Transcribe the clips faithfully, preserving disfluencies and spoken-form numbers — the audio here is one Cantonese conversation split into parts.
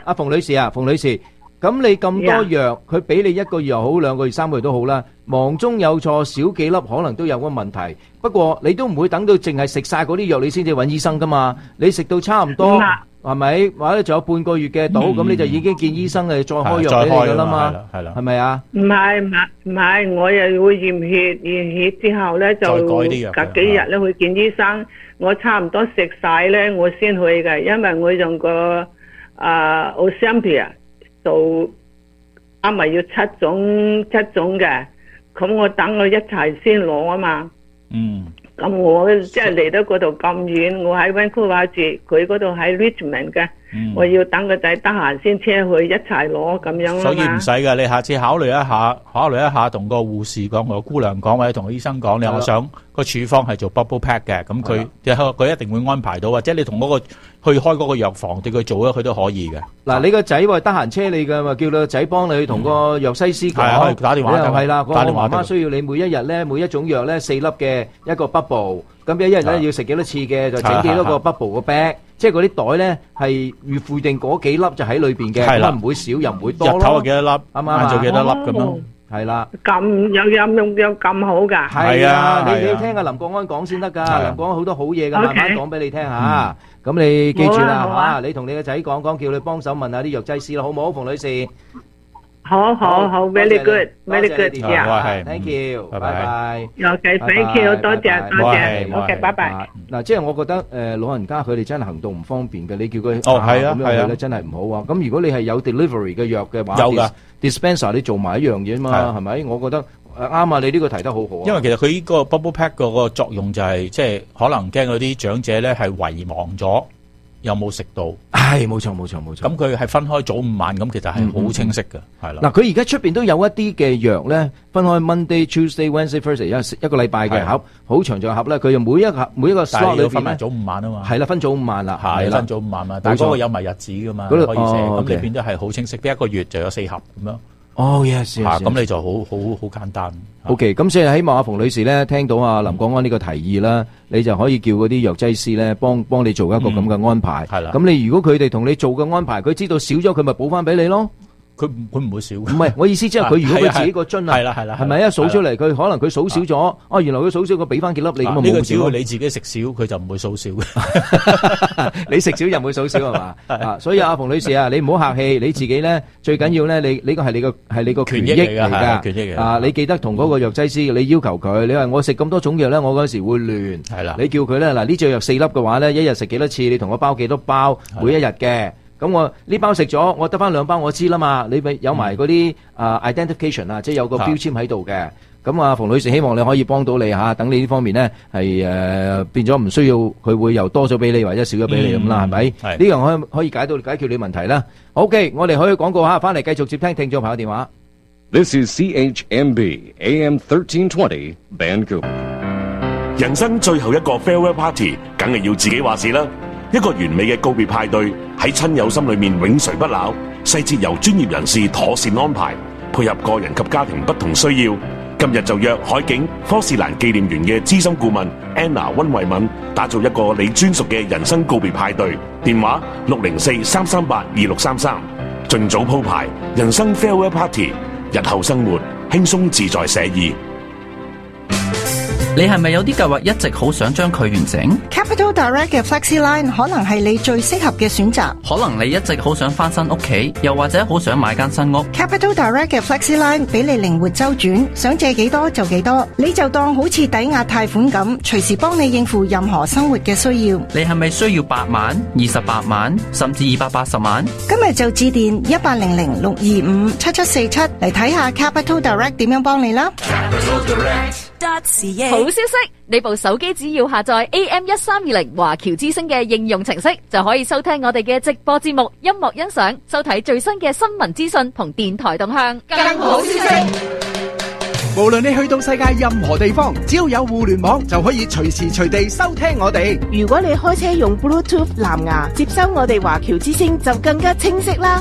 阿馮女士啊，馮女士，咁你咁多藥，佢俾你一個月又好，兩個月、三個月都好啦，忙中有錯，少幾粒可能都有個問題。不過你都唔會等到淨係食晒嗰啲藥，你先至揾醫生噶嘛？你食到差唔多，係咪？或者仲有半個月嘅到，咁你就已經見醫生誒，再開藥俾你噶啦嘛？係啦，係咪啊？ 唔係唔係唔係，我又會驗血，驗血之後咧就隔幾日咧去見醫生。我差唔多食晒咧，我先去嘅，因為我用個啊 Ozempic 就啱咪要七種七種嘅，咁我等我一齊先攞啊嘛。嗯。咁我即係嚟到嗰度咁遠，我喺 Vancouver 住，佢嗰度喺 Richmond 嘅，嗯、我要等個仔得閒先車去一齊攞咁樣。 所以唔使㗎，你下次考慮一下，考慮一下同個護士講，個姑娘講，或者同個醫生講，你我想個處方係做 bubble pack 嘅，咁佢佢一定會安排到，或者你同嗰、嗰個去開嗰個藥房對佢做咗，佢都可以嘅。嗱，你個仔話得閒車你㗎嘛，叫你個仔幫你去同個藥西師講，係、嗯、打電話㗎，係啦，個媽媽需要你每一日咧，每一種藥咧四粒嘅一個 bubble。咁一日咧要食幾多次嘅，就整幾多個 bubble 個 bag，即係嗰啲袋咧係預附定嗰幾粒就喺裏邊嘅，咁唔會少又唔會多咯。日頭有幾多粒，啱啱啊？晏晝幾多粒咁樣？係啦。咁有有有有咁好㗎？係啊，你你聽阿林國安講先得㗎，林國安好多好嘢㗎，慢慢講俾你聽嚇。咁你記住啦嚇，你同你個仔講講，叫你幫手問下啲藥劑師啦，好唔好，馮女士？好好好 ，very good，very good，yeah，thank you，拜拜。OK，thank you，多謝多謝 ，OK，拜拜。嗱，即係我覺得誒老人家佢哋真係行動唔方便嘅，你叫佢哦係啊係啊咧真係唔好啊。咁如果你係有 delivery 嘅藥嘅話，有㗎 dispenser 你做埋一樣嘢嘛，係咪？我覺得啱啊，你呢個提得好好啊。因為其實佢呢個 bubble pack 個個作用就係即係可能驚嗰啲長者咧係遺忘咗。有冇食到？係冇錯冇錯冇錯。咁佢係分開早午晚咁，其實係好清晰嘅，係啦。嗱，佢而家出邊都有一啲嘅藥咧，分開 Monday、Tuesday、Wednesday、Thursday 一一個禮拜嘅盒，好長長盒咧。佢就每一盒每一個 slot 裏邊分埋早午晚啊嘛。係啦，分早午晚啦。係分早午晚嘛。但係嗰個有埋日子噶嘛，可以寫。咁你變咗係好清晰，一個月就有四盒咁樣。哦 yes，嚇咁你就好好好簡單。OK，咁所以希望阿馮女士咧聽到阿林國安呢個提議啦，你就可以叫嗰啲藥劑師咧幫幫你做一個咁嘅安排。係啦，咁你如果佢哋同你做嘅安排，佢知道少咗，佢咪補翻俾你咯。佢佢唔會少。唔係，我意思即係佢如果佢自己個樽啊，係啦係啦，係咪一數出嚟，佢可能佢數少咗，哦原來佢數少，佢俾翻幾粒你咁啊冇少。呢個只要你自己食少，佢就唔會數少嘅。你食少又唔會數少係嘛？啊，所以阿馮女士啊，你唔好客氣，你自己咧最緊要咧，你呢個係你個係你個權益嚟㗎，權益嚟㗎。啊，你記得同嗰個藥劑師，你要求佢，你話我食咁多種藥咧，我嗰時會亂。係啦，你叫佢咧嗱呢隻藥四粒嘅話咧，一日食幾多次？你同我包幾多包？每一日嘅。咁我呢包食咗，我得翻兩包，我知啦嘛。你咪有埋嗰啲啊 identification 啊，即係有個標籤喺度嘅。咁啊，馮女士希望你可以幫到你嚇，等你呢方面咧係誒變咗唔需要佢會又多咗俾你或者少咗俾你咁啦，係咪？呢樣可以可以解到解決你問題啦。OK，我哋可以廣告下，翻嚟繼續接聽聽眾朋友電話。 This is C H M B A M thirteen twenty Vancouver。 人生最後一個 farewell party，梗係要自己話事啦。一個完美嘅告別派對喺親友心裏面永垂不朽，細節由專業人士妥善安排，配合個人及家庭不同需要。今日就約海景科士蘭紀念園嘅資深顧問 Anna 溫慧敏，打造一個你專屬嘅人生告別派對。電話六零四三三八二六三三，盡早鋪排人生 farewell party， 日後生活輕鬆自在寫意。 你係咪有啲計劃一直好想將佢完成？ Capital Direct 嘅 FlexiLine 可能係你最適合嘅選擇。 可能你一直好想翻新屋企，又或者好想買間新屋。 Capital Direct 嘅 FlexiLine 俾你靈活周轉，想借幾多就幾多，你就當好似抵押貸款咁，隨時幫你應付任何生活嘅需要。 你係咪需要八萬、二十八萬，甚至二百八十萬？ 今日就致電一八零零六二五七七四七嚟睇下 Capital Direct 點樣幫你啦。 好消息，你部手機只要下載 A M 一三二零華僑之聲嘅應用程式，就可以收聽我哋嘅直播節目、音樂欣賞、收睇最新嘅新聞資訊同電台動向。更好消息， 無論你去到世界任何地方，只要有互聯網，就可以隨時隨地收聽我哋。 如果你開車用 Bluetooth 藍牙接收我哋華僑之聲，就更加清晰啦。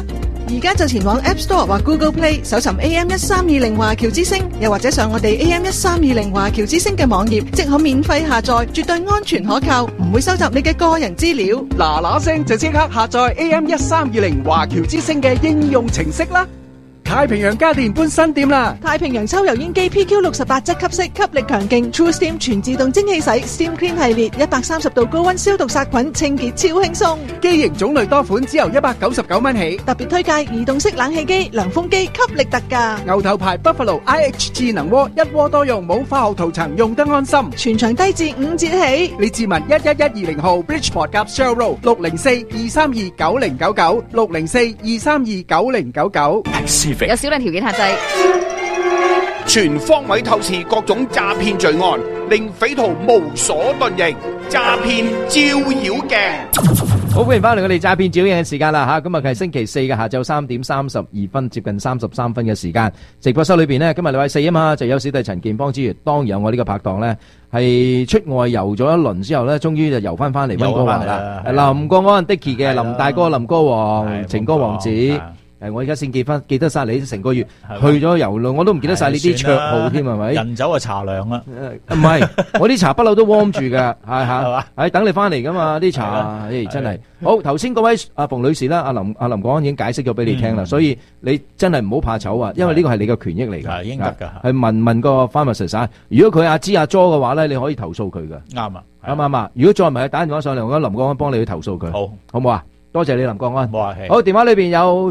而家就前往 App Store 或 Google Play 搜尋 A M 一三二零華僑之聲，又或者上我哋 A M 一三二零華僑之聲嘅網頁，即可免費下載，絕對安全可靠，唔會收集你嘅個人資料。 嗱嗱聲就即刻下載 A M 一三二零華僑之聲嘅應用程式啦！太平洋家電搬新店啦！ 太平洋抽油煙機 P Q 六十八質吸式，吸力強勁 ，True Steam 全自動蒸汽洗 ，Steam Clean 系列一百三十度高溫消毒殺菌，清潔超輕鬆。 機型種類多款，只由一百九十九蚊起。 特別推介移動式冷氣機、涼風機，吸力特價。 牛頭牌 Buffalo I H 智能鍋，一鍋多用，冇化學塗層，用得安心。 全場低至五折起。 你自問一一一二零號 Bridgeport 夾 Shell Road 六零四二三二九零九九六零四二三二九零九九。 有少量條件限制。 全方位透視各種詐騙罪案，令匪徒無所遁形。詐騙照妖鏡。 好，歡迎翻嚟我哋詐騙照妖鏡嘅時間啦吓，今日係星期四嘅下晝三點三十二分，接近三十三分嘅時間。直播室裏邊呢，今日禮拜四啊嘛，就有小弟陳健邦之餘，當然有我呢個拍檔呢，係出外遊咗一輪之後呢，終於就遊翻翻嚟溫哥華啦。林國安 Dicky 嘅林大哥、林哥王、情歌王子。誒，我而家先記翻，記得晒你成個月去咗遊路，我都唔記得晒你啲綽號添，係咪？ 人走啊茶涼啦， 唔係，我啲茶不嬲都 warm 住噶，係吓，係等你翻嚟噶嘛，啲茶，誒，真係好。頭先嗰位阿馮女士啦，阿林阿林國安已經解釋咗俾你聽啦，所以你真係唔好怕醜啊，因為呢個係你嘅權益嚟噶， 係應得噶， 係問問個 pharmacist 啊，如果佢阿芝阿 jo 嘅話咧，你可以投訴佢噶， 啱啊， 啱唔啱啊？如果再唔係打電話上嚟，我覺得林國安幫你去投訴佢，好，好唔好啊？多謝你林國安， 冇客氣。 好，電話裏邊有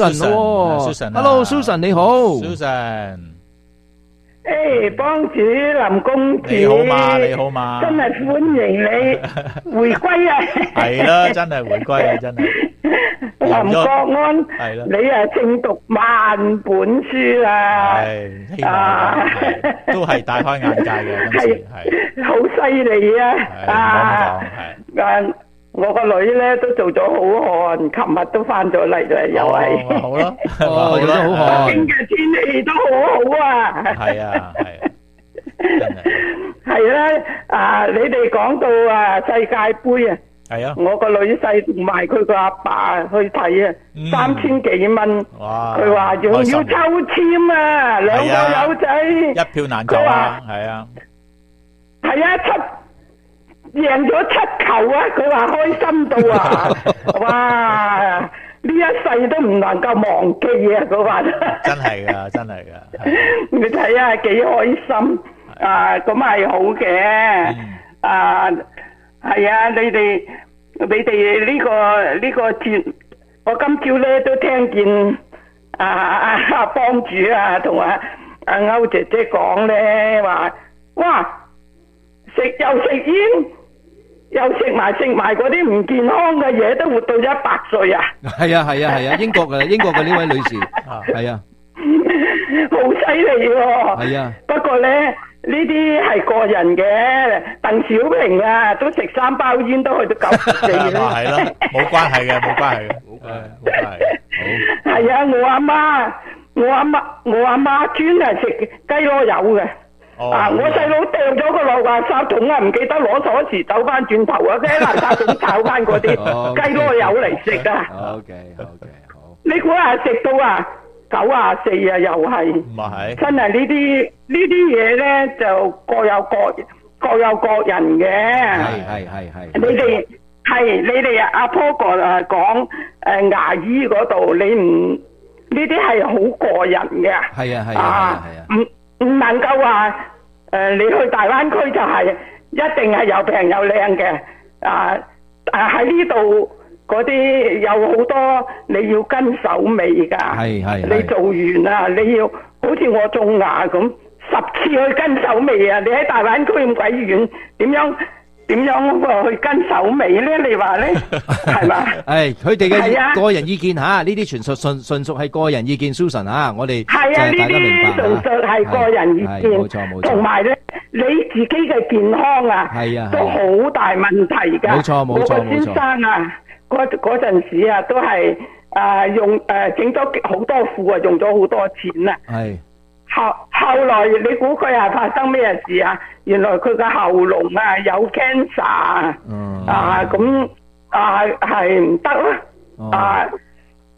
Susan，Hello Susan 你好 ，Susan， 誒，幫主林公子， 你好嘛，你好嘛， 真係歡迎你回歸啊！ 係啦，真係回歸啊，真係。 林國安， 係啦， 你啊正讀萬本書啦， 係，希望都係大開眼界嘅，今次係， 好犀利啊！ 啊， 係。我個女咧都做咗好汗，琴日都翻咗嚟啦，又係。 好啦， 哦，做咗好汗。 北京嘅天氣都好好啊。 係啊，係。真係。 係啦，啊，你哋講到啊世界盃啊， 係啊， 我個女婿同埋佢個阿爸去睇啊，三千幾蚊。哇！佢話仲要抽籤啊，兩個友仔。 一票難求啊，係啊。 係啊，七。贏咗七球啊！佢話開心到啊！哇！呢一世都唔能夠忘記啊！佢話真係噶，真係噶。 你睇下幾開心啊！咁係好嘅啊！係啊！你哋你哋呢個呢個節，我今朝咧都聽見啊啊阿幫主啊同阿阿歐姐姐講咧話，哇！食又食煙。又食埋食埋嗰啲唔健康嘅嘢，都活到一百歲啊！ 係啊係啊係啊！英國嘅英國嘅呢位女士，係啊， 好犀利喎！ 係啊， 不過咧呢啲係個人嘅。鄧小平啊，都食三包煙都去到九十四啦。 係咯，冇關係嘅，冇關係嘅，冇關係，冇關係。好。 係啊，我阿媽，我阿媽，我阿媽專係食雞螺油嘅。 哦、 啊！我細佬掉咗個落垃圾桶啊，唔記得攞鎖匙，走翻轉頭啊！喺垃圾桶炒翻嗰啲雞螺油嚟食啊 ！OK OK 好。 你估下食到啊九啊四啊，又係。 唔係。 真係呢啲呢啲嘢咧，就各有各各有各人嘅。 係係係係。 你哋係你哋阿波哥啊講誒牙醫嗰度，你唔呢啲係好個人嘅。 係啊係啊係啊係啊。 唔。唔能夠話誒，你去大灣區就係一定係又平又靚嘅啊！啊喺呢度嗰啲有好多你要跟手尾噶， 係係你做完啊，你要好似我種牙咁，十次去跟手尾啊！你喺大灣區咁鬼遠，點樣？點樣去跟手尾咧？你話咧係嘛？ 係佢哋嘅個人意見吓，呢啲純屬純純屬係個人意見。Susan 吓，我哋係啊，呢啲純屬係個人意見， 冇錯冇錯。同埋咧，你自己嘅健康啊， 係啊， 都好大問題噶。 冇錯冇錯冇錯。我個先生啊，嗰嗰陣時啊，都係誒用誒整咗好多副啊，用咗好多錢啊。 係。 後後來你估佢係發生咩事啊？原來佢個喉嚨啊有 cancer、嗯、啊，咁啊係唔得啦啊！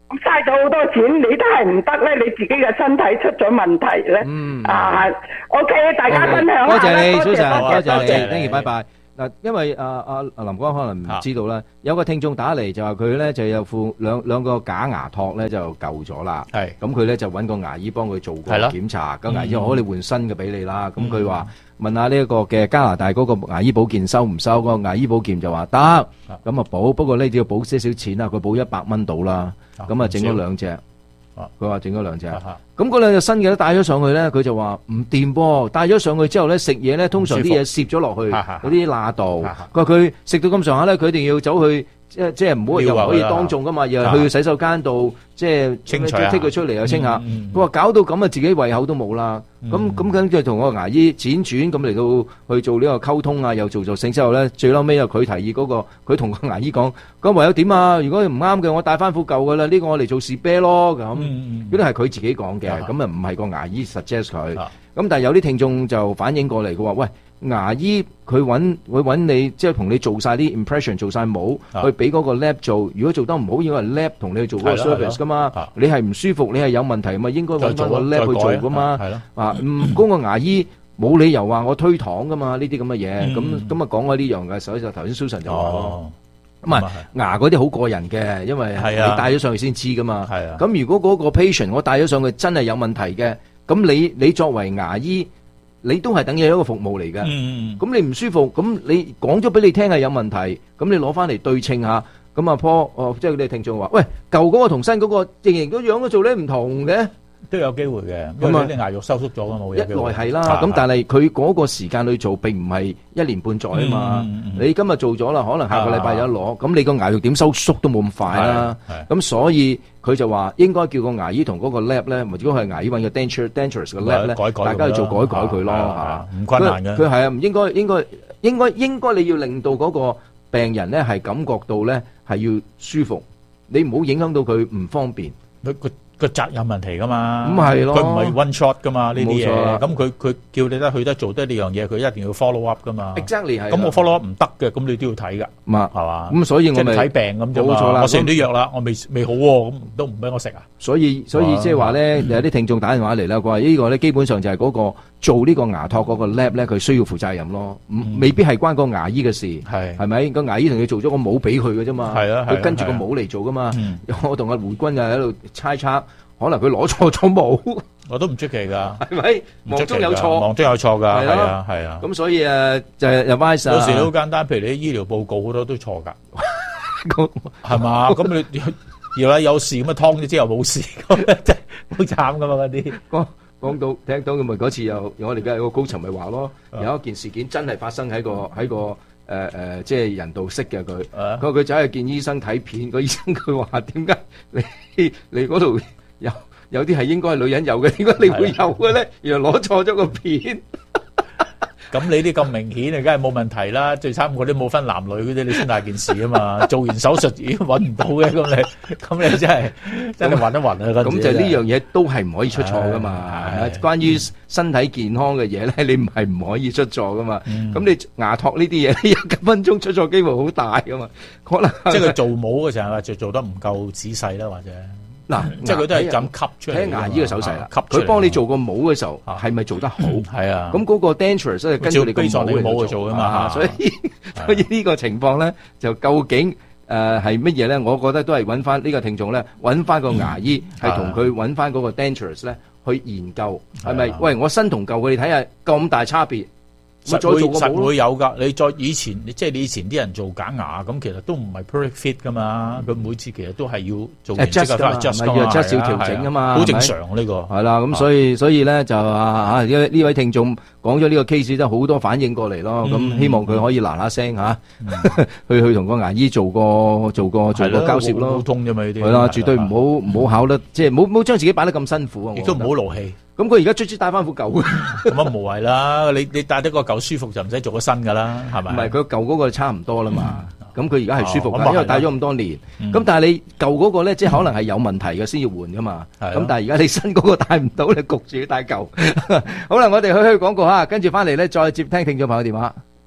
嘥咗好多錢，你都係唔得咧，你自己嘅身體出咗問題咧。 嗯啊 ，OK， 大家分享多謝你， 多謝多謝你 ，thank you，拜拜。嗱，因為阿阿阿林哥可能唔知道啦，有個聽眾打嚟就話佢咧就有副兩兩個假牙托咧就舊咗啦， 係咁佢咧就揾個牙醫幫佢做過係咯檢查，咁嗯牙醫話好，你換新嘅俾你啦。咁佢話問下呢一個嘅加拿大嗰個牙醫保健收唔收？個牙醫保健就話得，咁啊補，不過呢要補些少錢啊，佢補一百蚊到啦，咁啊整咗兩隻。佢話整咗兩隻，咁嗰兩隻新嘅都帶咗上去咧，佢就話唔掂噃，帶咗上去之後咧食嘢咧，通常啲嘢攝咗落去嗰啲罅度，佢話佢食到咁上下咧，佢一定要走去即係即係唔好又唔可以當眾噶嘛，又係去洗手間度即係清除剔佢出嚟又清下，佢話搞到咁啊自己胃口都冇啦，咁咁跟住同個牙醫輾轉咁嚟到去做呢個溝通啊，又做做性之後咧，最嬲尾又佢提議嗰個，佢同個牙醫講，咁唯有點啊？如果唔啱嘅，我帶翻副舊噶啦，呢個我嚟做士啤咯咁。嗰啲係佢自己講嘅，咁啊唔係個牙醫 suggest 佢。咁但係有啲聽眾就反映過嚟，佢話：喂，牙醫佢揾佢揾你，即係同你做晒啲 impression，做晒模，去俾嗰個 lab 做。如果做得唔好，應該係 lab 同你去做嗰個 service 噶嘛。你係唔舒服，你係有問題嘛，應該揾翻個 lab 去做噶嘛。啊，嗯，嗰個牙醫冇理由話我推搪噶嘛，呢啲咁嘅嘢。咁咁啊講開呢樣嘅，所以就頭先 Susan 就話咯。咁啊，牙嗰啲好過人嘅，因為你帶咗上去先知噶嘛。咁如果嗰個 patient 我帶咗上去真係有問題嘅，咁你你作為牙醫，你都係等於一個服務嚟嘅。咁你唔舒服，咁你講咗俾你聽係有問題，咁你攞翻嚟對稱下。咁阿 Paul，哦，即係佢哋聽眾話，喂，舊嗰個同新嗰個仍然個樣都做得唔同嘅。都有機會嘅，因為啲牙肉收縮咗㗎嘛，一來係啦，咁但係佢嗰個時間去做並唔係一年半載啊嘛。你今日做咗啦，可能下個禮拜有得攞，咁你個牙肉點收縮都冇咁快啦。咁所以佢就話應該叫個牙醫同嗰個 lab 咧，如果係牙醫揾個 denture dentures 嘅 lab 咧，大家去做改改佢咯嚇。唔困難嘅。佢係啊，唔應該應該應該應該你要令到嗰個病人咧係感覺到咧係要舒服，你唔好影響到佢唔方便。佢佢。個責任問題噶嘛，咁係咯，佢唔係 one shot 噶嘛呢啲嘢，咁佢佢叫你得去得做得呢樣嘢，佢一定要 follow up 噶嘛。Exactly 係。咁我 follow up 唔得嘅，咁你都要睇噶，嘛係嘛？咁所以我咪睇病咁啫嘛。冇錯啦，我食完啲藥啦，我未未好喎，咁都唔俾我食啊。所以所以即係話咧，有啲聽眾打電話嚟啦，佢話呢個咧基本上就係嗰個做呢個牙托嗰個 lab 咧，佢需要負責任咯，未必係關個牙醫嘅事，係係咪？個牙醫同佢做咗個帽俾佢嘅啫嘛，係啊，佢跟住個帽嚟做噶嘛。我同阿胡君又喺度猜測。可能佢攞錯咗冇，我都唔出奇噶，係咪？忙中有錯，忙中有錯噶，係啊，係啊。咁所以誒，就係 advice 啊。有時好簡單，譬如你啲醫療報告好多都錯噶，係嘛？咁你要啦，有事咁啊，劏咗之後冇事，咁真係好慘噶嘛嗰啲。講講到聽到咁咪嗰次又，我哋嘅個高層咪話咯，有一件事件真係發生喺個喺個誒誒，即係人道識嘅佢。佢佢走去見醫生睇片，個醫生佢話點解你你嗰度？有有啲係應該係女人有嘅，點解你會有嘅咧？原來攞錯咗個片。咁你啲咁明顯，你梗係冇問題啦。最慘嗰啲冇分男女嗰啲，你先大件事啊嘛。做完手術已經揾唔到嘅，咁你咁你真係真係暈一暈啊！咁就呢樣嘢都係唔可以出錯噶嘛。關於身體健康嘅嘢咧，你唔係唔可以出錯噶嘛。咁你牙托呢啲嘢，一分鐘出錯機會好大噶嘛。可能即係佢做模嘅時候就做得唔夠仔細啦，或者。嗱，即係佢都係咁吸出嚟。睇牙醫嘅手勢啦，佢幫你做個帽嘅時候，係咪做得好？係啊。咁嗰個 dentures 係跟住你個帽去做啊嘛。所以所以呢個情況咧，就究竟誒係乜嘢咧？我覺得都係揾翻呢個聽眾咧，揾翻個牙醫，係同佢揾翻嗰個 dentures 咧去研究，係咪？喂，我新同舊嘅，你睇下咁大差別。實會實會有噶，你再以前，即係你以前啲人做假牙咁，其實都唔係 perfect fit 噶嘛。佢每次其實都係要做形式嘅 adjust 噶嘛，係啊，調整啊嘛，好正常呢個。係啦，咁所以所以咧就啊嚇呢呢位聽眾講咗呢個 case 都好多反應過嚟咯。咁希望佢可以嗱嗱聲嚇去去同個牙醫做個做個做個交涉咯，溝通啫嘛呢啲。係啦，絕對唔好唔好考得即係唔好唔好將自己擺得咁辛苦啊！亦都唔好勞氣。咁佢而家卒之帶翻副舊嘅，咁啊無謂啦！你你帶得個舊舒服就唔使做個新噶啦，係咪？唔係佢舊嗰個差唔多啦嘛。咁佢而家係舒服㗎，因為帶咗咁多年。咁但係你舊嗰個咧，即係可能係有問題嘅先要換噶嘛。咁但係而家你新嗰個帶唔到，你焗住要帶舊。好啦，我哋去去廣告嚇，跟住翻嚟咧再接聽聽眾朋友電話。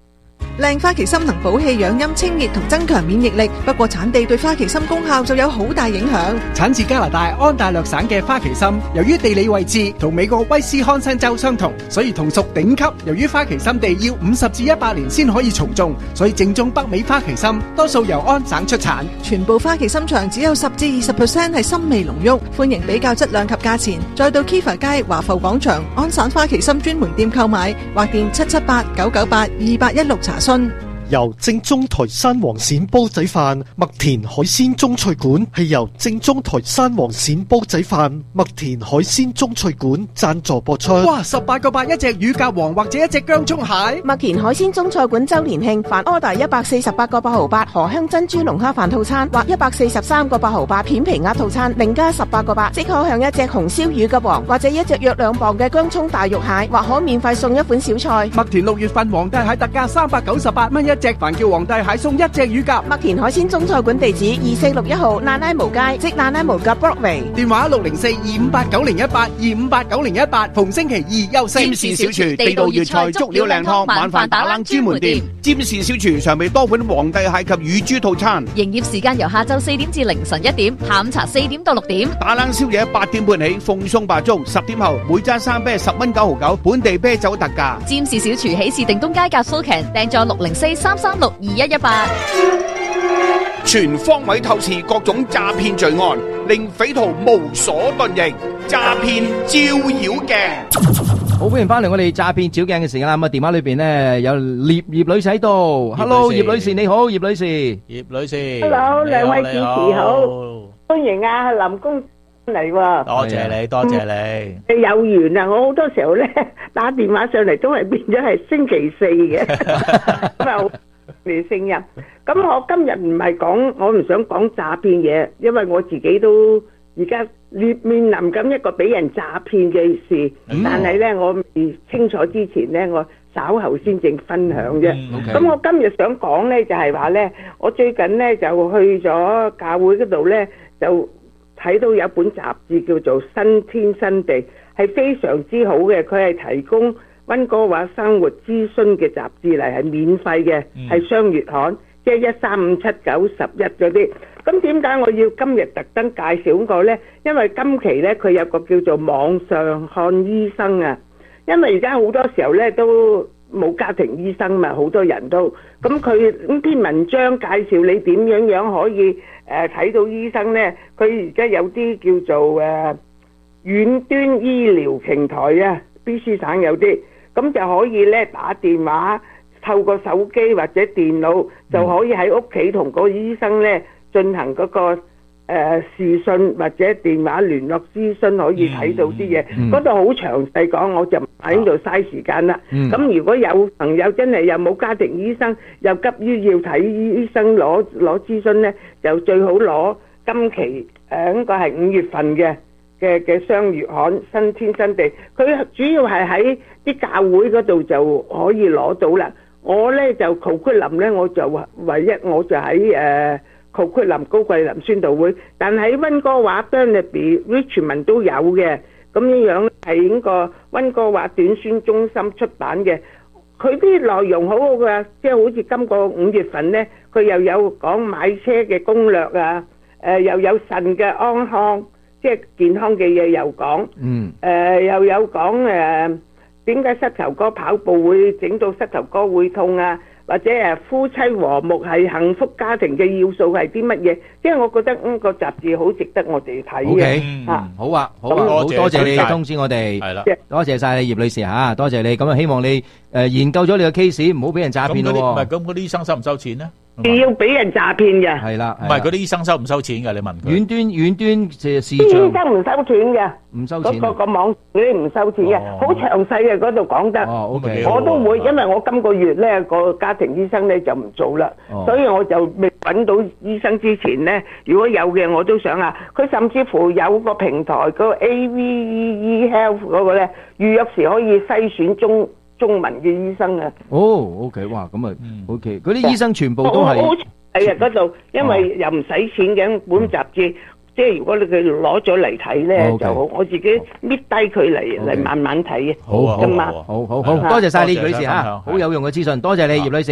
靚花旗參能補氣養陰、清熱同增強免疫力，不過產地對花旗參功效就有好大影響。 產自加拿大安大略省嘅花旗參，由於地理位置同美國威斯康辛州相同，所以同屬頂級。由於花旗參地要五十至一百年先可以重種，所以正宗北美花旗參多數由安省出產。 全部花旗參場只有十至二十 percent 係參味濃郁，歡迎比較質量及價錢。再到 Kiva 街華埠廣場安省花旗參專門店購買，或電七七八九九八二八一六查詢。 由正宗台山黃鱔煲仔飯，麥田海鮮中菜館係由正宗台山黃鱔煲仔飯，麥田海鮮中菜館贊助播出。 哇！十八個八一隻乳鴿王或者一隻薑蔥蟹。 麥田海鮮中菜館周年慶，凡 order 一百四十八個八毫八荷香珍珠龍蝦飯套餐，或一百四十三個八毫八片皮鴨套餐，另加十八個八，即可向一隻紅燒乳鴿王或者一隻約兩磅嘅薑蔥大肉蟹，或可免費送一款小菜。 麥田六月份皇帝蟹特價三百九十八蚊一隻，凡叫皇帝蟹送一隻乳鴿。 麥田海鮮中菜館地址二四六一號蘭拉毛街，即蘭拉毛夾 Broadway。 電話六零四二五八九零一八二五八九零一八，逢星期二休息。 占士小廚地道粵菜足料靚湯，晚飯打冷專門店。占士小廚常備多款皇帝蟹及乳豬套餐。 營業時間由下晝四點至凌晨一點，下午茶四點到六點。 打冷宵夜八點半起，鳳鬆白粥，十點後每揸生啤十蚊九毫九，本地啤酒特價。 占士小廚喜事定東街夾 Sulcan，訂座六零四三三六二一一八。 全方位透視各種詐騙罪案，令匪徒無所遁形。詐騙照妖鏡。 好，歡迎翻嚟我哋詐騙照鏡嘅時間啦。咁啊，電話裏邊咧有葉葉女士喺度。Hello，葉女士你好，葉女士。 葉女士。 Hello，兩位主持好，歡迎啊林公嚟喎。 多謝你，多謝你。 你有緣啊！我好多時候咧打電話上嚟都係變咗係星期四嘅，咁啊你聲音。咁我今日唔係講，我唔想講詐騙嘢，因為我自己都而家面面臨緊一個俾人詐騙嘅事， 嗯、 但係咧我未清楚之前咧，我稍後先正分享啫。咁、 嗯 okay. 我今日想講咧就係話咧，我最近咧就去咗教會嗰度咧，就睇到有本雜誌叫做《新天新地》，係非常之好嘅，佢係提供溫哥華生活諮詢嘅雜誌嚟，係免費嘅，係雙月刊，即係一三五七九十一嗰啲。咁點解我要今日特登介紹個呢？因為今期呢，佢有個叫做網上看醫生啊。因為而家好多時候呢都冇家庭醫生嘛，好多人都咁佢呢篇文章介紹你點樣樣可以誒睇、呃、到醫生呢？佢而家有啲叫做誒、呃、遠端醫療平台啊 ，B C 省有啲。咁就可以咧打電話，透過手機或者電腦就可以喺屋企同個醫生咧進行嗰、嗰個誒、呃、視訊或者電話聯絡諮詢，可以睇到啲嘢。嗰度好詳細講，我就唔喺度嘥時間啦。咁、嗯、如果有朋友真係又冇家庭醫生，又急於要睇醫生攞攞諮詢咧，就最好攞今期誒應該係五月份嘅。嘅嘅雙月刊新天新地，佢主要係喺啲教會嗰度就可以攞到啦。我咧就cầu quyết林咧，我就唯一我就喺誒cầu quyết林高桂林宣道會，但喺溫哥華 Burnaby Richmond 都有嘅。咁樣樣係呢個溫哥華短宣中心出版嘅，佢啲內容好好噶，即係好似今個五月份咧，佢又有講買車嘅攻略啊，誒又有腎嘅安康。即係健康嘅嘢又講，誒、嗯呃、又有講誒點解膝頭哥跑步會整到膝頭哥會痛啊？或者誒夫妻和睦係幸福家庭嘅要素係啲乜嘢？即係我覺得呢個雜誌好值得我哋睇嘅。 Okay, 啊、嗯，好啊，好啊，好多謝你通知我哋，係啦，多謝晒你葉女士嚇，多謝你。咁啊，希望你誒研究咗你嘅 case，唔好俾人詐騙咯。 唔係咁，嗰啲醫生收唔收錢咧？ 要俾人詐騙嘅， 係啦， 唔係嗰啲醫生收唔收錢嘅？你問佢。 遠端遠端嘅視像，醫生唔收錢嘅， 唔收錢。 嗰個個網嗰啲唔收錢嘅，好詳細嘅嗰度講得。 哦，OK， 我都會，因為我今個月咧個家庭醫生咧就唔做啦，所以我就未揾到醫生之前咧，如果有嘅我都想啊。佢甚至乎有個平台個 A V E Health 嗰個咧，預約時可以篩選中。中文嘅醫生啊！ 哦 ，OK， 哇，咁啊 ，OK，嗰啲醫生全部都係係啊嗰度，因為又唔使錢嘅本雜誌，即係如果你佢攞咗嚟睇咧就好，我自己搣低佢嚟嚟慢慢睇嘅。 好啊，好啊，好好好，多謝晒你葉女士嚇，好有用嘅資訊，多謝你葉女士。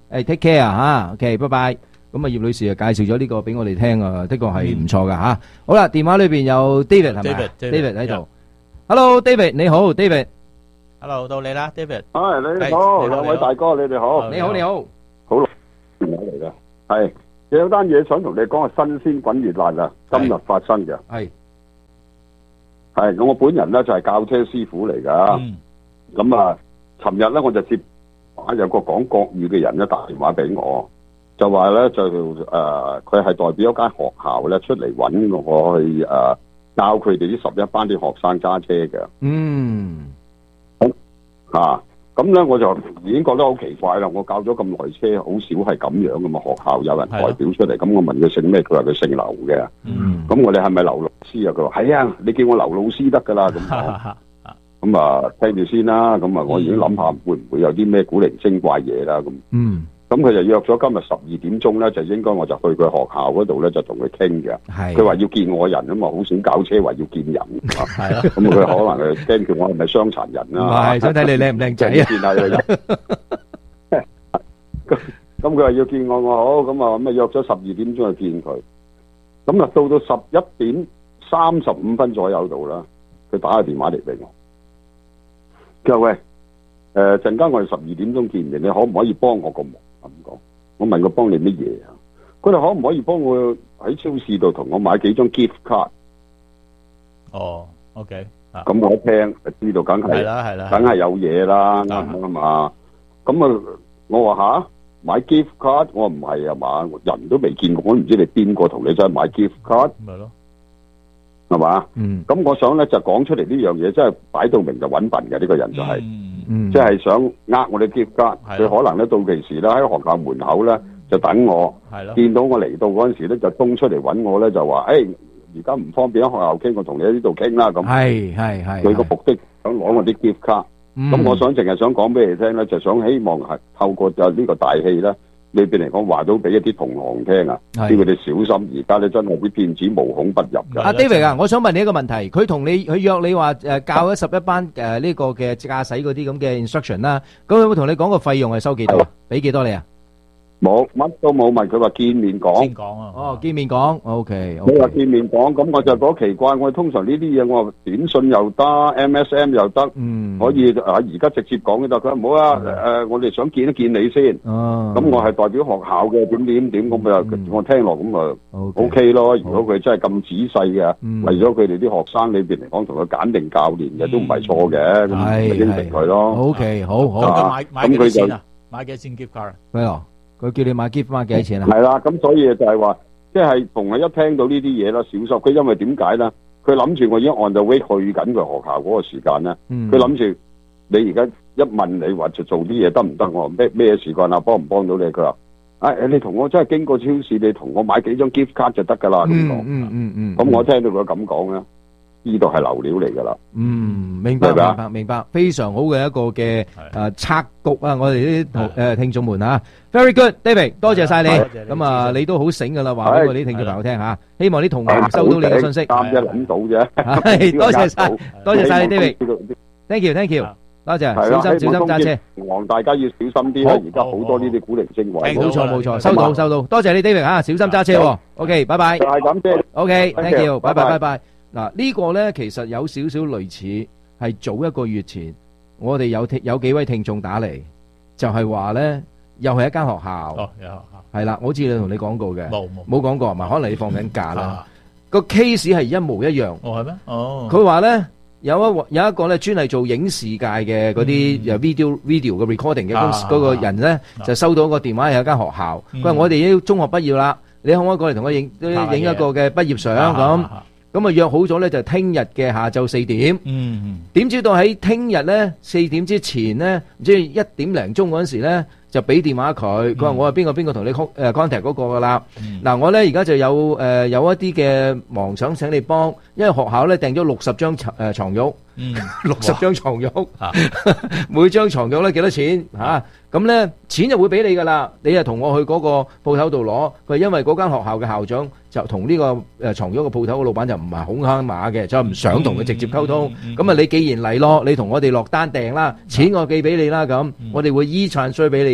誒 take care 啊嚇，OK，拜拜。咁啊葉女士啊介紹咗呢個俾我哋聽啊，的確係唔錯噶嚇。好啦，電話裏邊有 David 係咪 ？David 喺度。Hello David，你好 David。 Hello，到你啦 David。 係你好，兩位大哥，你哋好。 你好你好。 好耐電話嚟㗎，係有單嘢想同你講，係新鮮滾熱辣啊！今日發生嘅。係。係咁，我本人咧就係教車師傅嚟㗎。咁啊，尋日咧我就接啊有個講國語嘅人咧打電話俾我，就話咧就誒佢係代表一間學校咧出嚟揾我去誒、呃、教佢哋啲十一班啲學生揸車嘅。嗯。咁啊，咁咧我就已經覺得好奇怪啦！我教咗咁耐車，好少係咁樣噶嘛。學校有人代表出嚟，咁我問佢姓咩，佢話佢姓劉嘅。嗯。咁我哋係咪劉老師啊？佢話係啊，你叫我劉老師得噶啦咁。咁啊，聽住先啦。咁啊，我已經諗下會唔會有啲咩古靈精怪嘢啦。咁，嗯，咁佢就約咗今日十二點鐘咧，就應該我就去佢學校嗰度咧，就同佢傾嘅。係。佢話要見我人啊嘛，好少搞車話要見人。係咯。咁佢可能係驚住我係咪傷殘人啦？唔係，想睇你靚唔靚仔啊？見下佢。咁咁佢話要見我，我好咁啊，咁啊約咗十二點鐘去見佢。咁啊，到到十一點三十五分左右度啦，佢打個電話嚟俾我。佢話喂，誒陣間我哋十二點鐘見面，你可唔可以幫我個忙咁講？我問佢幫你乜嘢啊？佢哋可唔可以幫我喺超市度同我買幾張 gift card？ 哦 ，OK， 咁我一聽就知道，梗係係啦係啦， 梗係有嘢啦，啱唔啱啊？咁啊，我話吓買 gift card，我唔係啊嘛，人都未見過，我都唔知你邊個同你再買 gift card。 咪咯。 係嘛？嗯，咁我想咧就講出嚟呢樣嘢，真係擺到明就揾笨嘅呢個人就係、是，嗯，即係想呃我哋 gift card，佢可能咧到期時咧喺學校門口咧就等我，係咯，見到我嚟到嗰陣時咧就衝出嚟揾我咧就話，誒而家唔方便喺學校傾，我同你喺呢度傾啦咁。係係係。佢個目的想攞我啲 gift card，咁、嗯、我想淨係想講俾你聽咧，就想希望係透過就呢個大戲咧。裏邊嚟講話到俾一啲同行聽啊，叫佢哋小心。而家咧真係啲騙子無孔不入㗎。阿 David 啊，我想問你一個問題，佢同你佢約你話誒教咗十一班誒呢個嘅駕駛嗰啲咁嘅 instruction 啦，咁有冇同你講個費用係收幾多？俾幾多你啊？冇，乜都冇問，佢話見面講。見講啊！哦，見面講 ，OK。佢話見面講，咁我就覺得奇怪。我通常呢啲嘢，我話短信又得 ，M S M 又得，嗯，可以啊，而家直接講嘅就佢話唔好啊，誒，我哋想見一見你先。哦。咁我係代表學校嘅，點點點咁啊，我聽落咁啊 ，OK 咯。如果佢真係咁仔細嘅，為咗佢哋啲學生裏邊嚟講，同佢揀定教練嘅都唔係錯嘅，咁咪應承佢咯。OK，好好。咁佢買買幾多錢啊？買幾多錢 gift card？咩啊？佢叫你買 gift card 幾多錢啊？係啦，咁所以就係話，即係逢係一聽到呢啲嘢啦，小心佢，因為點解咧？佢諗住我已經 on the way 去緊佢學校嗰個時間咧，佢諗住你而家一問你話就做啲嘢得唔得？我話咩咩時間啊？幫唔幫到你？佢話：誒誒，你同我真係經過超市，你同我買幾張 gift card 就得㗎啦。咁講，嗯嗯嗯。咁我聽到佢咁講咧。呢度係流料嚟噶啦，嗯，明白明白明白，非常好嘅一個嘅誒策局啊！我哋啲誒聽眾們吓 ，very good，David， 多謝晒你，咁啊，你都好醒噶啦，話俾我哋啲聽眾朋友聽吓，希望啲同學收到你嘅信息，啱啫諗到啫，係多謝晒，多謝晒你 David，thank you，thank you，多謝，小心小心揸車，望大家要小心啲啦，而家好多呢啲古靈精怪，冇錯冇錯，收到收到，多謝你 David 吓，小心揸車 ，OK，拜拜，係咁啫 ，OK，thank you，拜拜拜拜。嗱，呢個呢其實有少少類似係早一個月前，我哋有聽有幾位聽眾打嚟，就係話呢又係一間學校，哦，有學校係啦，我好似你同你講過嘅，冇冇冇講過，唔係可能你放緊假啦。個 case 係一模一樣，哦係咩？哦，佢話呢有一有一個呢專係做影視界嘅嗰啲有 video video 嘅 recording 嘅公司嗰個人呢，就收到一個電話，有一間學校，佢話我哋要中學畢業啦，你可唔可以過嚟同我影影一個嘅畢業相咁？咁啊約好咗咧，就聽日嘅下晝四點。嗯，點知道喺聽日咧四點之前咧，唔知一點零鐘嗰陣時咧，就俾電話佢。佢話我係邊個邊個同你 con 誒 contact 嗰個噶啦。嗱，我咧而家就有誒有一啲嘅忙想請你幫，因為學校咧訂咗六十張誒床褥。嗯，六十張床褥，每張床褥咧幾多錢嚇？咁咧錢就會俾你噶啦，你就同我去嗰個鋪頭度攞。佢因為嗰間學校嘅校長就同呢個誒床褥嘅鋪頭嘅老闆就唔係好啱碼嘅，就唔想同佢直接溝通。咁啊，你既然嚟咯，你同我哋落單訂啦，錢我寄俾你啦，咁我哋會 e transfer 俾你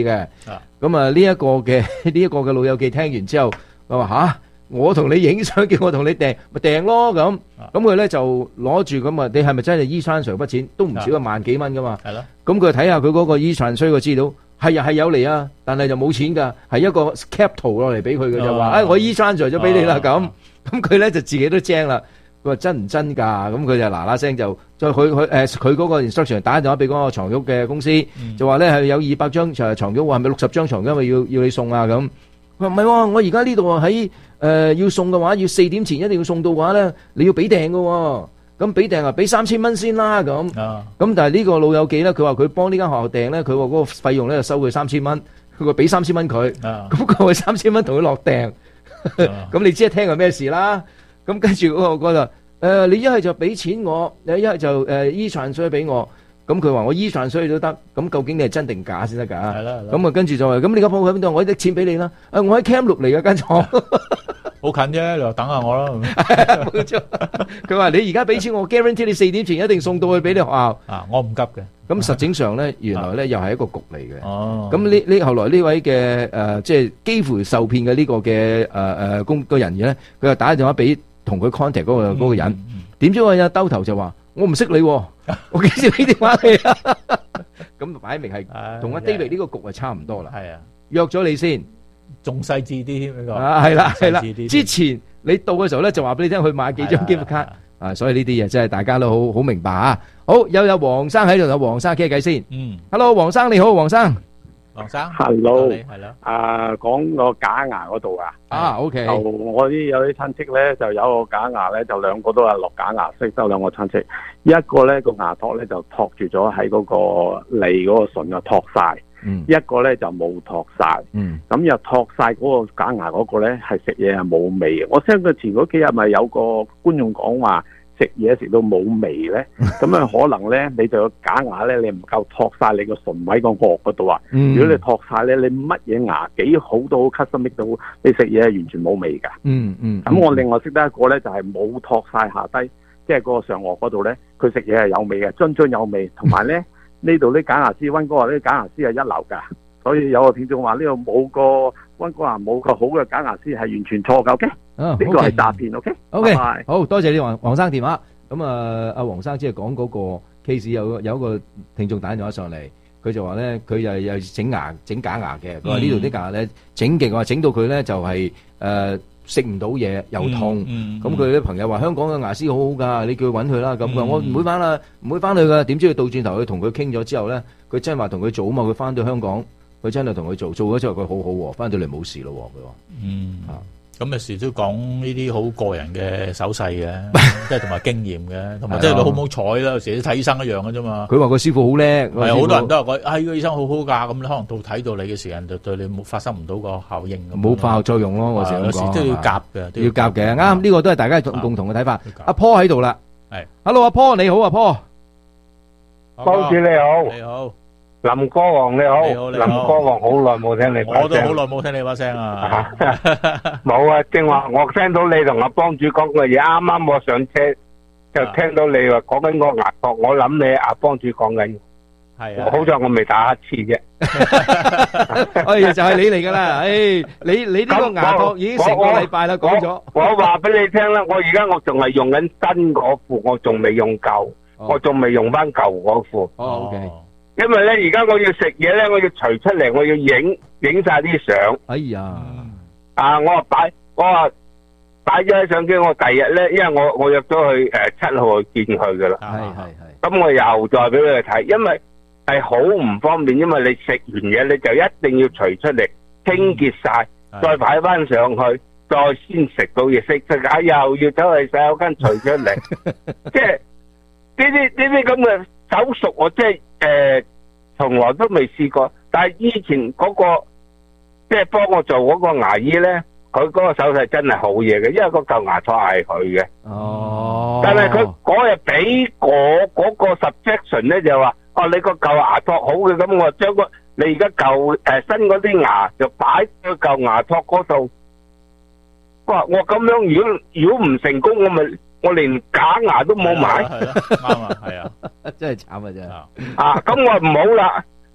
嘅。咁啊呢一個嘅呢一個嘅老友記聽完之後，佢話吓，我同你影相，叫我同你訂，咪訂咯咁。咁佢咧就攞住咁啊，你係咪真係 e-transfer 筆錢都唔少，一萬幾蚊噶嘛？係咯。咁佢睇下佢嗰個 e-transfer 個資料，係啊係有嚟啊，但係就冇錢㗎，係一個 cap 圖落嚟俾佢嘅，就話誒我 e-transfer 咗俾你啦咁。咁佢咧就自己都精啦。佢話真唔真㗎？咁佢就嗱嗱聲就再佢佢誒佢嗰個 instruction 打電話俾嗰個床褥嘅公司，嗯、就話咧係有二百張誒牀褥，係咪六十張床褥？因為要要你送啊咁。佢話唔係喎，我而家呢度喺誒要送嘅話，要四點前一定要送到嘅話咧，你要俾訂嘅喎。咁俾訂啊，俾三千蚊先啦咁。咁、啊、但係呢個老友記咧，佢話佢幫呢間學校訂咧，佢話嗰個費用咧就收佢三千蚊。佢話俾三千蚊佢，咁佢話三千蚊同佢落訂。咁、啊、你知一聽係咩事啦？咁跟住嗰個就誒，你一係就俾錢我，你一係就誒 e-transfer 俾我。咁佢話我 e-transfer 都得。咁究竟你係真定假先得㗎？係啦。咁啊，跟住就話咁你而家幫我喺邊度？我搦錢俾你啦。誒，我喺 Cam 六嚟嘅間廠， 好近啫，你話等下我啦。 冇錯。佢話你而家俾錢我 guarantee 你四點前一定送到去俾你學校。 啊，我唔急嘅。咁實證上咧，原來咧又係一個局嚟嘅。哦。咁呢呢後來呢位嘅誒，即係幾乎受騙嘅呢個嘅誒誒工個人咧，佢就打電話俾同佢 contact 嗰個嗰個人，點知嗰個兜頭就話我唔識你，我幾時俾電話你啊？咁擺明係同阿 David 呢個局係差唔多啦。係啊，約咗你先， 仲細緻啲添呢個。 啊，係啦係啦，之前你到嘅時候咧就話俾你聽去買幾張 gift card。啊，所以呢啲嘢真係大家都好好明白啊！好，有有黃生喺度，有黃生傾下偈先。嗯，Hello，黃生你好，黃生。 黃生 ，Hello， 係咯。 啊，講個假牙嗰度啊。 啊 ，OK。 就我啲有啲親戚咧，就有個假牙咧，就兩個都係落假牙色，得兩個親戚。一個咧個牙托咧就托住咗喺嗰個脷嗰個唇啊，托晒。嗯。一個咧就冇托晒。嗯。咁又托晒嗰個假牙嗰個咧，係食嘢係冇味嘅。我聽佢前嗰幾日咪有個觀眾講話。食嘢食到冇味咧，咁啊可能咧你就假牙咧，你唔夠托晒你個唇位個顎嗰度啊。嗯、如果你托晒咧，你乜嘢牙幾好都好 custom make 到，你食嘢係完全冇味噶。嗯嗯。咁我另外識得一個咧，就係、是、冇托晒下低，即係嗰個上顎嗰度咧，佢食嘢係有味嘅，津津有味。同埋咧呢度啲假牙師溫哥華啲假牙師係一流噶，所以有個聽眾話呢度冇個溫哥華冇個好嘅假牙師係完全錯嘅。呢個係詐騙 ，OK，OK， 好多謝你黃黃生電話。咁啊，阿黃生即係講嗰個 case 有有一個聽眾打電話上嚟，佢就話咧，佢又又整牙整假牙嘅，佢話呢度啲牙咧整極，話整到佢咧就係誒食唔到嘢又痛。咁佢啲朋友話香港嘅牙師好好㗎，你叫佢揾佢啦。咁佢話我唔會翻啦，唔會翻去㗎。點知佢倒轉頭去同佢傾咗之後咧，佢真係話同佢做啊嘛。佢翻到香港，佢真係同佢做，做咗之後佢好好喎，翻到嚟冇事咯。佢話嗯啊。咁有時都講呢啲好個人嘅手勢嘅，即係同埋經驗嘅，同埋即係你好唔好彩啦。有時睇醫生一樣嘅啫嘛。佢話個師傅好叻，係好多人都話佢，哎，個醫生好好㗎。咁你可能到睇到你嘅時間，就對你冇發生唔到個效應。冇化學作用咯，我成日都講。有時都要夾嘅，要夾嘅。啱，呢個都係大家共同嘅睇法。阿 Paul 喺度啦，係。Hello，阿 Paul 你好，阿 Paul。 幫主你好。 你好。 林哥王你好， 你好，你好， 林哥王好耐冇聽你把聲， 我都好耐冇聽你把聲啊！ 冇啊，正話我聽到你同阿幫主講嘅嘢，啱啱我上車就聽到你話講緊個牙托，我諗你阿幫主講緊，係啊，好在我未打乞嗤啫。哎呀，就係你嚟噶啦，哎，你你呢個牙托已經成個禮拜啦，講咗。我話俾你聽啦，我而家我仲係用緊新嗰副，我仲未用舊，我仲未用翻舊嗰副。哦，OK。因為咧，而家我要食嘢咧，我要除出嚟，我要影影晒啲相。哎呀，啊，我話擺，我話擺咗喺相機，我第日咧，因為我我約咗去誒七號去見佢噶啦。係係係。咁我又再俾佢睇，因為係好唔方便，因為你食完嘢你就一定要除出嚟，清潔晒，再擺翻上去，再先食到嘢，食食下又要走去洗手間除出嚟，即係呢啲呢啲咁嘅手術，我即係。誒，從來都未試過，但係以前嗰個即係幫我做嗰個牙醫咧，佢嗰個手勢真係好嘢嘅，因為個舊牙托係佢嘅。哦。但係佢嗰日俾我嗰個 suggestion 咧就話，哦，你個舊牙托好嘅，咁我將個你而家舊誒新嗰啲牙就擺喺舊牙托嗰度。哇！我咁樣如果如果唔成功，我咪〜我連假牙都冇買， 啱啊，係啊， 真係慘啊真係。 啊，咁我唔好啦，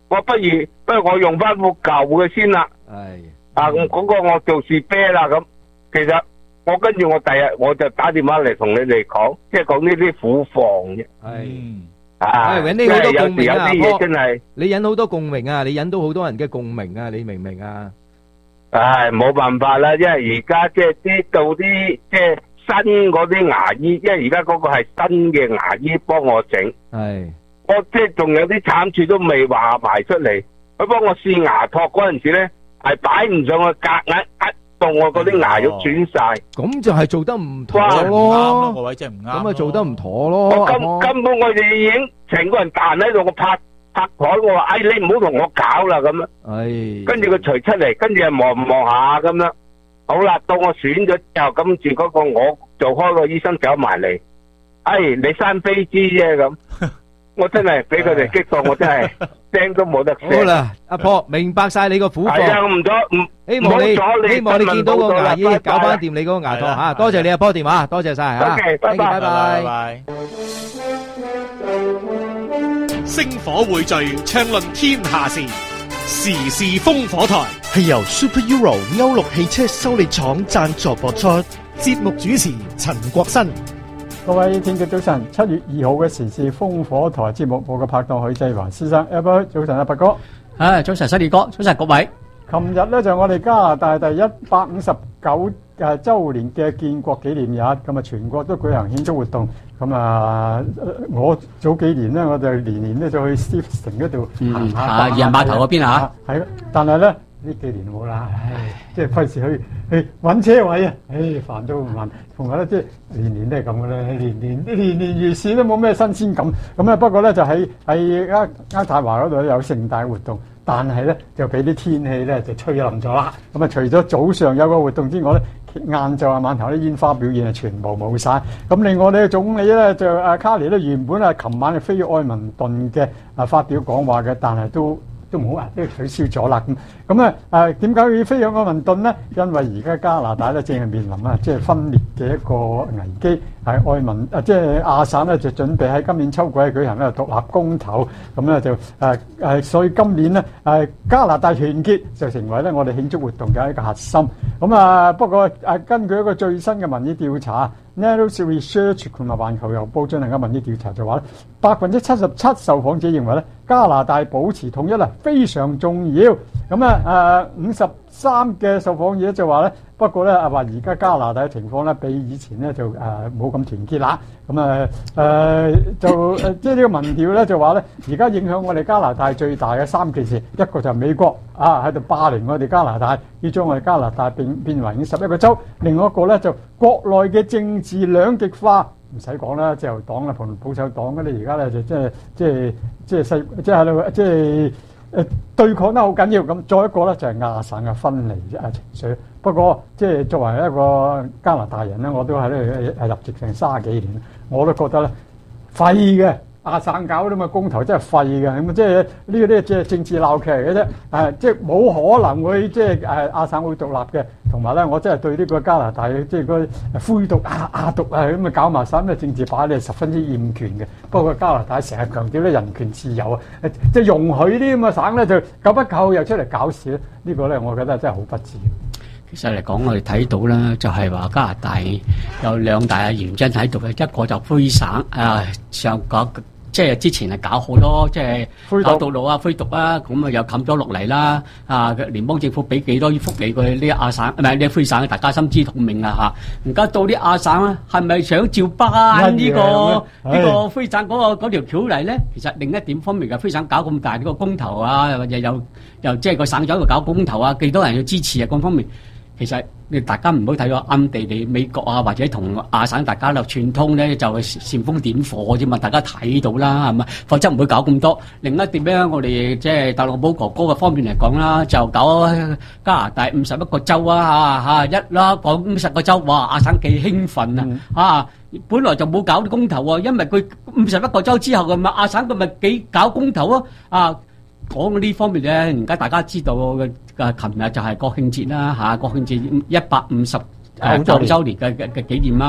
我不如不如我用翻副舊嘅先啦。 係啊，我嗰個我做士啤啦咁，其實我跟住我第日我就打電話嚟同你哋講，即係講呢啲苦況啫。 係。 啊， 引起好多共鳴啊！ 有啲嘢真係你引好多共鳴啊！你引到好多人嘅共鳴啊！你明唔明啊？ 唉，冇辦法啦，因為而家即係啲到啲即係新嗰啲牙醫，因為而家嗰個係新嘅牙醫幫我整。 係。 我即係仲有啲慘處都未話埋出嚟，佢幫我試牙托嗰陣時咧，係擺唔上去，夾硬壓到我嗰啲牙肉轉晒。 咁就係做得唔妥咯， 咯， 個位真係唔啱。 咁啊做得唔妥咯。 我根根本我哋已經成個人彈喺度，我拍拍台，我話：哎，你唔好同我搞啦咁樣。 係。 跟住佢除出嚟，跟住又望望下咁樣。好啦，到我選咗之後，跟住嗰個我做開個醫生走埋嚟，哎，你生飛枝啫咁。我真係俾佢哋激到，我真係聲都冇得聲。 好啦，阿婆明白晒你個苦況。 係啊，唔咗唔， 希望你希望你見到個牙醫拜拜搞翻掂你嗰個牙托吓。多謝你阿婆電話，多謝晒吓。 OK， 拜拜 Thank you，拜拜。 拜拜。 星火匯聚，暢論天下事，時事烽火台係由 Super Euro 歐陸汽車修理廠贊助播出。節目主持陳國新。 各位聽眾早晨，七月二號嘅時事烽火台節目，我嘅拍檔許濟華先生 ，Albert 早晨啊，伯哥， 啊早晨，犀利哥，早晨各位。 琴日咧就我哋加拿大第一百五十九誒週年嘅建國紀念日，咁啊全國都舉行慶祝活動。咁啊，我早幾年咧，我就年年咧就去 Stephen 嗰度行下。 啊，人碼頭嗰邊啊？ 係，但係咧呢幾年冇啦，唉，即係費事去去揾車位啊，唉，煩都唔煩。同埋咧，即係年年都係咁嘅咧，年年年年如是都冇咩新鮮感。咁咧，不過咧就喺喺渥渥太華嗰度有盛大活動。但係咧就俾啲天氣咧就吹冧咗啦。咁啊，除咗早上有個活動之外咧，晏晝啊晚頭啲煙花表演啊全部冇晒。咁另外咧總理咧就阿卡尼咧原本係琴晚係飛愛民頓嘅啊發表講話嘅，但係都都唔好啊，都取消咗啦。咁咁啊誒點解要飛向愛民頓咧？因為而家加拿大咧正係面臨啊即係分裂嘅一個危機。係愛民啊，即係亞省咧就準備喺今年秋季舉行咧獨立公投，咁咧就誒誒，所以今年咧誒加拿大團結就成為咧我哋慶祝活動嘅一個核心。咁啊，不過誒根據一個最新嘅民意調查 ，National Research 同埋環球郵報進行嘅民意調查就話咧，百分之七十七受訪者認為咧加拿大保持統一啊非常重要。咁啊誒五十三嘅受訪者就話咧。不過咧，啊話而家加拿大嘅情況咧，比以前咧就誒冇咁團結啦。咁啊誒就誒，即係呢個民調咧就話咧，而家影響我哋加拿大最大嘅三件事，一個就係美國啊喺度霸凌我哋加拿大，要將我哋加拿大變變為十一個州；另外一個咧就國內嘅政治兩極化，唔使講啦，自由黨啦同保守黨嗰啲而家咧就即係即係即係細即係喺度即係誒對抗得好緊要。咁再一個咧就係亞省嘅分離啊情緒。不過，即係作為一個加拿大人咧，我都喺度係入籍成卅幾年，我都覺得咧廢嘅亞省搞啲咁嘅公投真係廢嘅，咁即係呢個啲即係政治鬧劇嚟嘅啫，誒即係冇可能會即係誒亞省會獨立嘅，同埋咧我真係對呢個加拿大即係嗰啲灰獨亞亞獨啊咁啊搞埋晒咁嘅政治把咧十分之厭倦嘅。不過加拿大成日強調咧人權自由啊，即係容許啲咁嘅省咧就夠不夠又出嚟搞事咧，呢個咧我覺得真係好不智。 其實嚟講，我哋睇到啦，就係話加拿大有兩大嘅原因喺度嘅，一個就灰省啊，上講即係之前係搞好多即係搞道路啊、灰毒啊，咁啊又冚咗落嚟啦。啊，聯邦政府俾幾多福利佢呢啲亞省，唔係呢啲灰省，大家心知肚明啊嚇。而家到啲亞省咧，係咪想照搬呢個呢個灰省嗰個嗰條橋嚟咧？其實另一點方面嘅灰省搞咁大呢個公投啊，或者又又即係個省長喺度搞公投啊，幾多人要支持啊？各方面。其實你大家唔好睇到暗地地美國啊，或者同亞省大家就串通咧，就係煽風點火啫嘛，大家睇到啦，係嘛？否則唔會搞咁多。另一點咧，我哋即係特朗普哥哥嘅方面嚟講啦，就搞加拿大五十一個州啊，嚇嚇一啦，講五十個州，哇！亞省幾興奮啊，啊！本來就冇搞啲公投喎，因為佢五十一個州之後嘅嘛，亞省佢咪幾搞公投啊，啊！講呢方面咧，而家大家知道嘅，琴日就係國慶節啦嚇，國慶節一百五十誒九週年嘅嘅嘅紀念啦。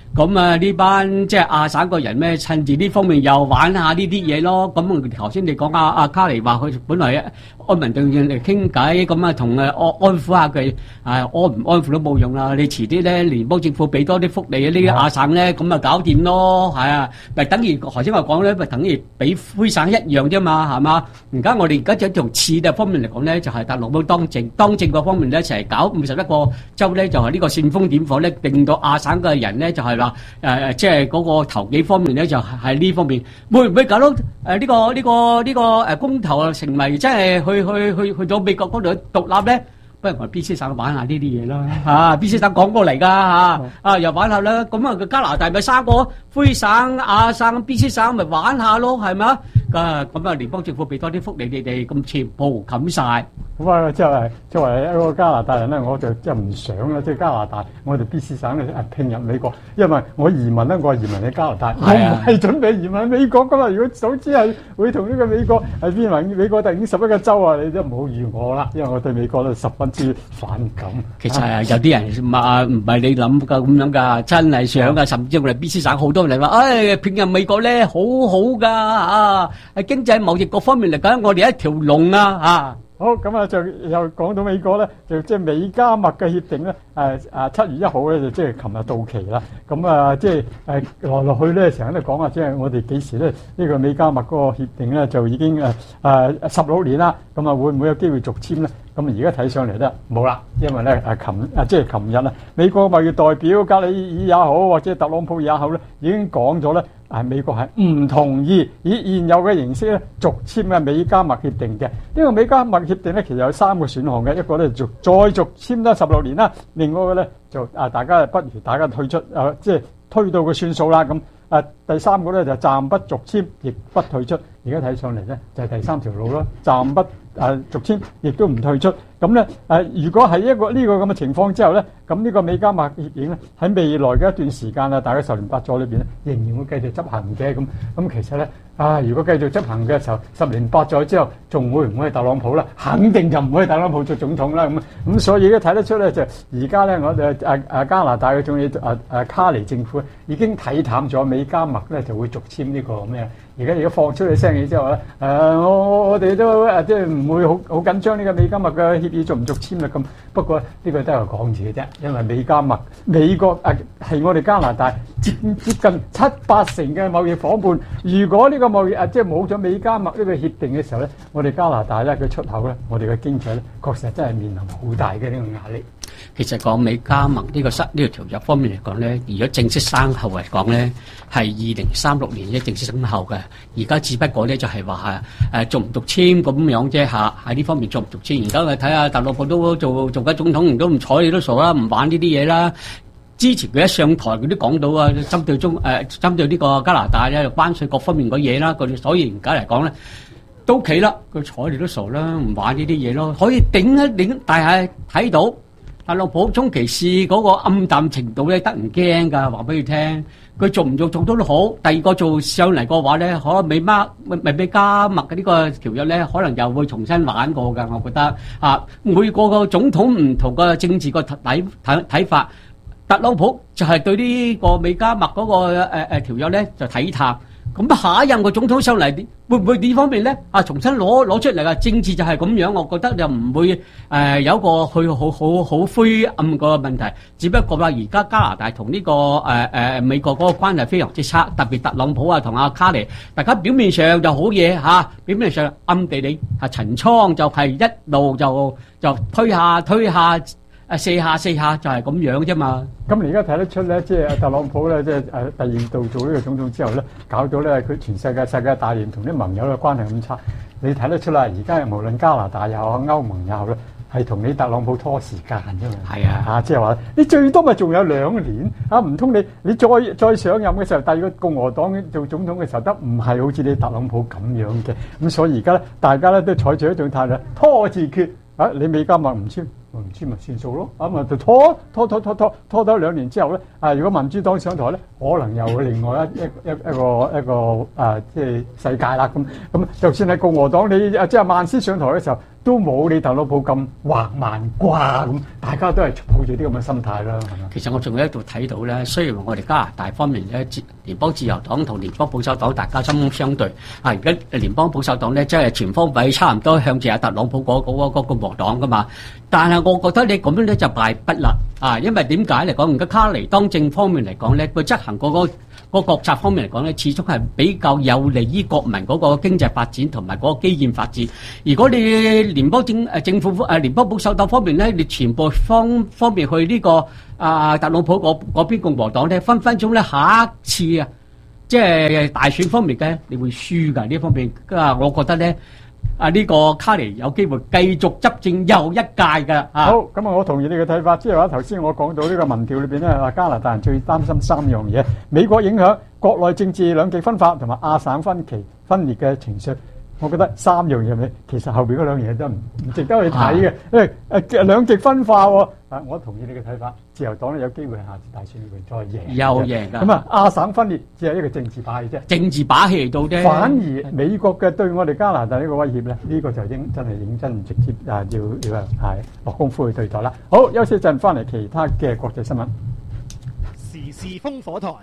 咁啊呢班即係亞省個人咧，趁住呢方面又玩下呢啲嘢咯。咁頭先你講阿阿卡尼話佢本來安民動員嚟傾偈，咁啊同誒安安撫下佢，啊安唔安撫都冇用啦。你遲啲咧聯邦政府俾多啲福利啊，呢啲亞省咧咁啊搞掂咯，係啊，咪等於頭先我講咧，咪等於俾灰省一樣啫嘛，係嘛？而家我哋而家就從次嘅方面嚟講咧，就係特朗普當政當政嗰方面咧，成日搞五十一個州咧，就係呢個煽風點火咧，令到亞省嘅人咧就係話誒，即係嗰個投機方面咧，就係呢方面會唔會搞到誒呢個呢個呢個誒公投啊，成為即係去去去去咗美國嗰度獨立咧？不如我 B C 省玩下呢啲嘢啦，啊 B C 省講過嚟㗎嚇，啊又玩下啦，咁啊加拿大咪三個灰省、亞省、B C 省咪玩下咯，係咪啊？啊咁啊聯邦政府俾多啲福利你哋，咁全部冚曬。 咁啊，即係作為一個加拿大人咧，我就即係唔想啦，即係加拿大，我哋 B C 省咧誒拼入美國，因為我移民咧，我係移民喺加拿大，我唔係準備移民美國噶嘛。如果早知係會同呢個美國係變為美國第五十一個州啊，你都唔好預我啦，因為我對美國咧十分之反感。 其實係有啲人啊，唔係你諗噶咁樣噶，真係想噶，甚至我哋 B C 省好多人話，誒拼入美國咧好好噶啊，喺經濟貿易各方面嚟講，我哋一條龍啊嚇。 好，咁啊就又講到美國咧，就即係美加墨嘅協定咧，誒誒七月一號咧就即係琴日到期啦。咁啊即係誒來來去咧成日都講話，即係我哋幾時咧呢個美加墨嗰個協定咧就已經誒誒十六年啦。咁啊會唔會有機會續簽咧？咁而家睇上嚟咧冇啦，因為咧誒琴啊即係琴日啊，美國貿易代表加里爾也好，或者特朗普也好咧，已經講咗咧。係美國係唔同意以現有嘅形式咧續簽嘅美加墨協定嘅。呢個美加墨協定咧其實有三個選項嘅，一個咧續再續簽多十六年啦，另外一個咧就啊大家不如大家退出啊，即係推到個算數啦咁。啊第三個咧就暫不續簽，亦不退出。而家睇上嚟咧就係第三條路咯，暫不啊續簽，亦都唔退出。咁咧誒，如果係一個呢個咁嘅情況之後咧，咁呢個美加墨協議咧喺未來嘅一段時間啊，大概十年八載裏邊咧，仍然會繼續執行嘅。咁咁其實咧啊，如果繼續執行嘅時候，十年八載之後，仲會唔會係特朗普啦？肯定就唔會係特朗普做總統啦。咁咁所以而家睇得出咧，就而家咧我哋誒誒加拿大嘅總理誒誒卡尼政府已經睇淡咗美加墨咧就會續簽呢個咩？而家而家放出嚟聲氣之後咧，誒、呃、我我哋都誒即係唔會好好緊張呢個美加墨嘅協議續唔續簽啦咁。不過呢個都係講字嘅啫，因為美加墨美國誒係我哋加拿大接接近七八成嘅貿易夥伴。如果呢個貿易誒即係冇咗美加墨呢個協定嘅時候咧，我哋加拿大咧嘅出口咧，我哋嘅經濟咧確實真係面臨好大嘅呢個壓力。 其實講美加盟呢個呢個條約方面嚟講咧，如果正式生效嚟講咧，係二零三六年一正式生效嘅。而家只不過咧就係話係誒續唔續簽咁樣啫嚇，喺呢方面續唔續簽。而家我睇下特朗普都做做緊總統，都唔睬你都傻啦，唔玩呢啲嘢啦。之前佢一上台，佢都講到啊，針對中誒、呃、針對呢個加拿大咧關稅各方面嘅嘢啦。佢所以而家嚟講咧都企啦，佢睬你都傻啦，唔玩呢啲嘢咯。可以頂一頂，但係睇到。特朗普中期試嗰個暗淡程度咧，得唔驚㗎？話俾你聽，佢做唔做做到都好。第二個做上嚟嘅話咧，可能美加咪美加墨嘅呢個條約咧，可能又會重新玩過㗎。我覺得啊，每個個總統唔同嘅政治個睇睇睇法，特朗普就係對呢個美加墨嗰個誒誒條約咧就睇淡。咁下一任個總統上嚟，會唔會呢方面咧啊重新攞攞出嚟啊？政治就係咁樣，我覺得就唔會誒、呃、有一個去好好好灰暗個問題。只不過話而家加拿大同呢、這個誒誒、呃、美國嗰個關係非常之差，特別特朗普啊同阿卡尼，大家表面上就好嘢嚇、啊，表面上暗地裏啊陳倉就係一路就就推下推下。誒四下四下就係咁樣啫嘛。 咁你而家睇得出咧，即係特朗普咧，即係誒第二度做呢個總統之後咧，搞到咧佢全世界世界大連同啲盟友嘅關係咁差，你睇得出啦。而家無論加拿大又好，歐盟又好咧，係同你特朗普拖時間啫嘛。係啊，啊即係話你最多咪仲有兩年啊？唔通你你再再上任嘅時候，第二個共和黨做總統嘅時候，得唔係好似你特朗普咁樣嘅？咁所以而家咧，大家咧都採取一種態度，拖字決啊！你美加墨唔簽。唔知咪算數咯，咁啊就拖拖拖拖拖拖多兩年之後咧，啊如果民主黨上台咧，可能又會另外一一一一個一個啊即係世界啦咁咁。就算係共和黨，你啊即係曼斯上台嘅時候， 都冇你特朗普咁橫蠻啩咁，大家都係抱住啲咁嘅心態啦，係嘛？ 其實我仲喺度睇到咧，雖然我哋加拿大方面咧，聯邦自由黨同聯邦保守黨大家針鋒相對，啊而家聯邦保守黨咧，即係全方位差唔多向住阿特朗普嗰嗰個共和黨噶嘛。但係我覺得你咁樣咧就敗筆啦，啊，因為點解嚟講？而家卡尼當政方面嚟講咧，佢執行嗰個個國策方面嚟講咧，始終係比較有利於國民嗰個經濟發展同埋嗰個基建發展。如果你聯邦政誒政府誒聯邦保守黨方面咧，你全部方方面去呢個啊特朗普嗰嗰邊共和黨咧，分分鐘咧下一次啊，即係大選方面嘅，你會輸㗎呢方面。啊，我覺得咧。啊！呢、這個卡尼有機會繼續執政又一屆㗎。啊、 好，咁啊，我同意你嘅睇法。即係話頭先我講到呢個民調裏邊咧，話加拿大人最擔心三樣嘢：美國影響、國內政治兩極分化同埋亞省分歧分裂嘅情緒。我覺得三樣嘢咧，其實後邊嗰兩樣嘢都唔唔值得去睇嘅，因為誒兩極分化喎。啊，我同意你嘅睇法。自由黨咧有機會下次大選裏邊再贏， 又贏㗎。 咁啊，亞省分裂只係一個政治把戲啫， 政治把戲嚟到啫。 反而美國嘅對我哋加拿大呢個威脅咧，呢、這個就應真係認真直接啊，要要係落功夫去對待啦。好，休息一陣，翻嚟其他嘅國際新聞。 時事烽火台。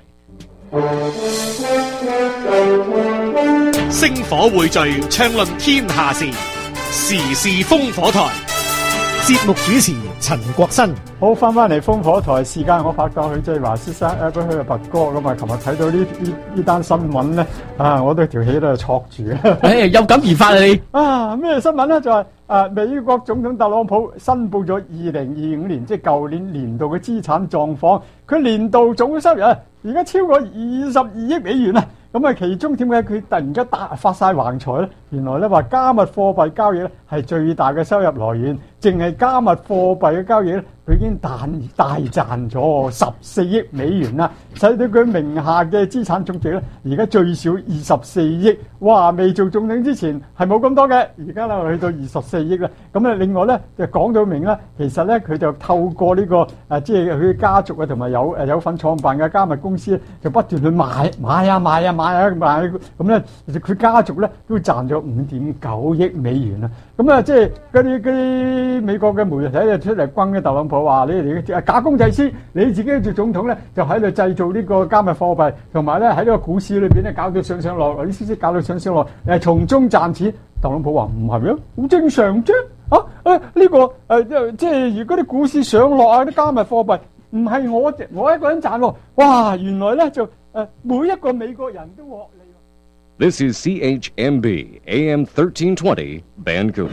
星火匯聚，暢論天下事。時事烽火台，節目主持陳國新。 好，翻翻嚟烽火台時間，我發覺佢即係話先生誒，佢去拔哥咁啊！琴日睇到呢呢呢單新聞咧，啊，我都條氣都係挫住啊！ 誒，有感而發啊你啊！咩新聞咧？就係、是、啊，美國總統特朗普申報咗二零二五年即係舊年年度嘅資產狀況，佢年度總收入而家超過二十二億美元啊！咁啊，其中點解佢突然間大發晒橫財咧？原來咧話加密貨幣交易咧係最大嘅收入來源，淨係加密貨幣嘅交易咧，佢已經大大賺咗十四億美元啦，使到佢名下嘅資產總值咧，而家最少二十四億。哇！未做總統之前係冇咁多嘅，而家咧去到二十四億啦。咁咧另外咧就講到明啦，其實咧佢就透過呢、這個誒，即係佢家族啊同埋有誒有份創辦嘅加密公司咧，就不斷去買買啊買啊買啊買，咁咧佢家族咧都賺咗五點九億美元啊！咁啊，即係嗰啲嗰啲美國嘅媒體就出嚟轟嘅特朗普話：你哋假公濟私，你自己做總統咧就喺度製造呢個加密貨幣，同埋咧喺呢個股市裏邊咧搞到上上落落，啲消息搞到上上落，誒從中賺錢。特朗普話唔係啊，好正常啫。啊誒呢、這個誒、呃、即係如果啲股市上落啊，啲加密貨幣唔係我我一個人賺喎。哇！原來咧就誒、呃、每一個美國人都獲利。 This is C H M B A M thirteen twenty Vancouver。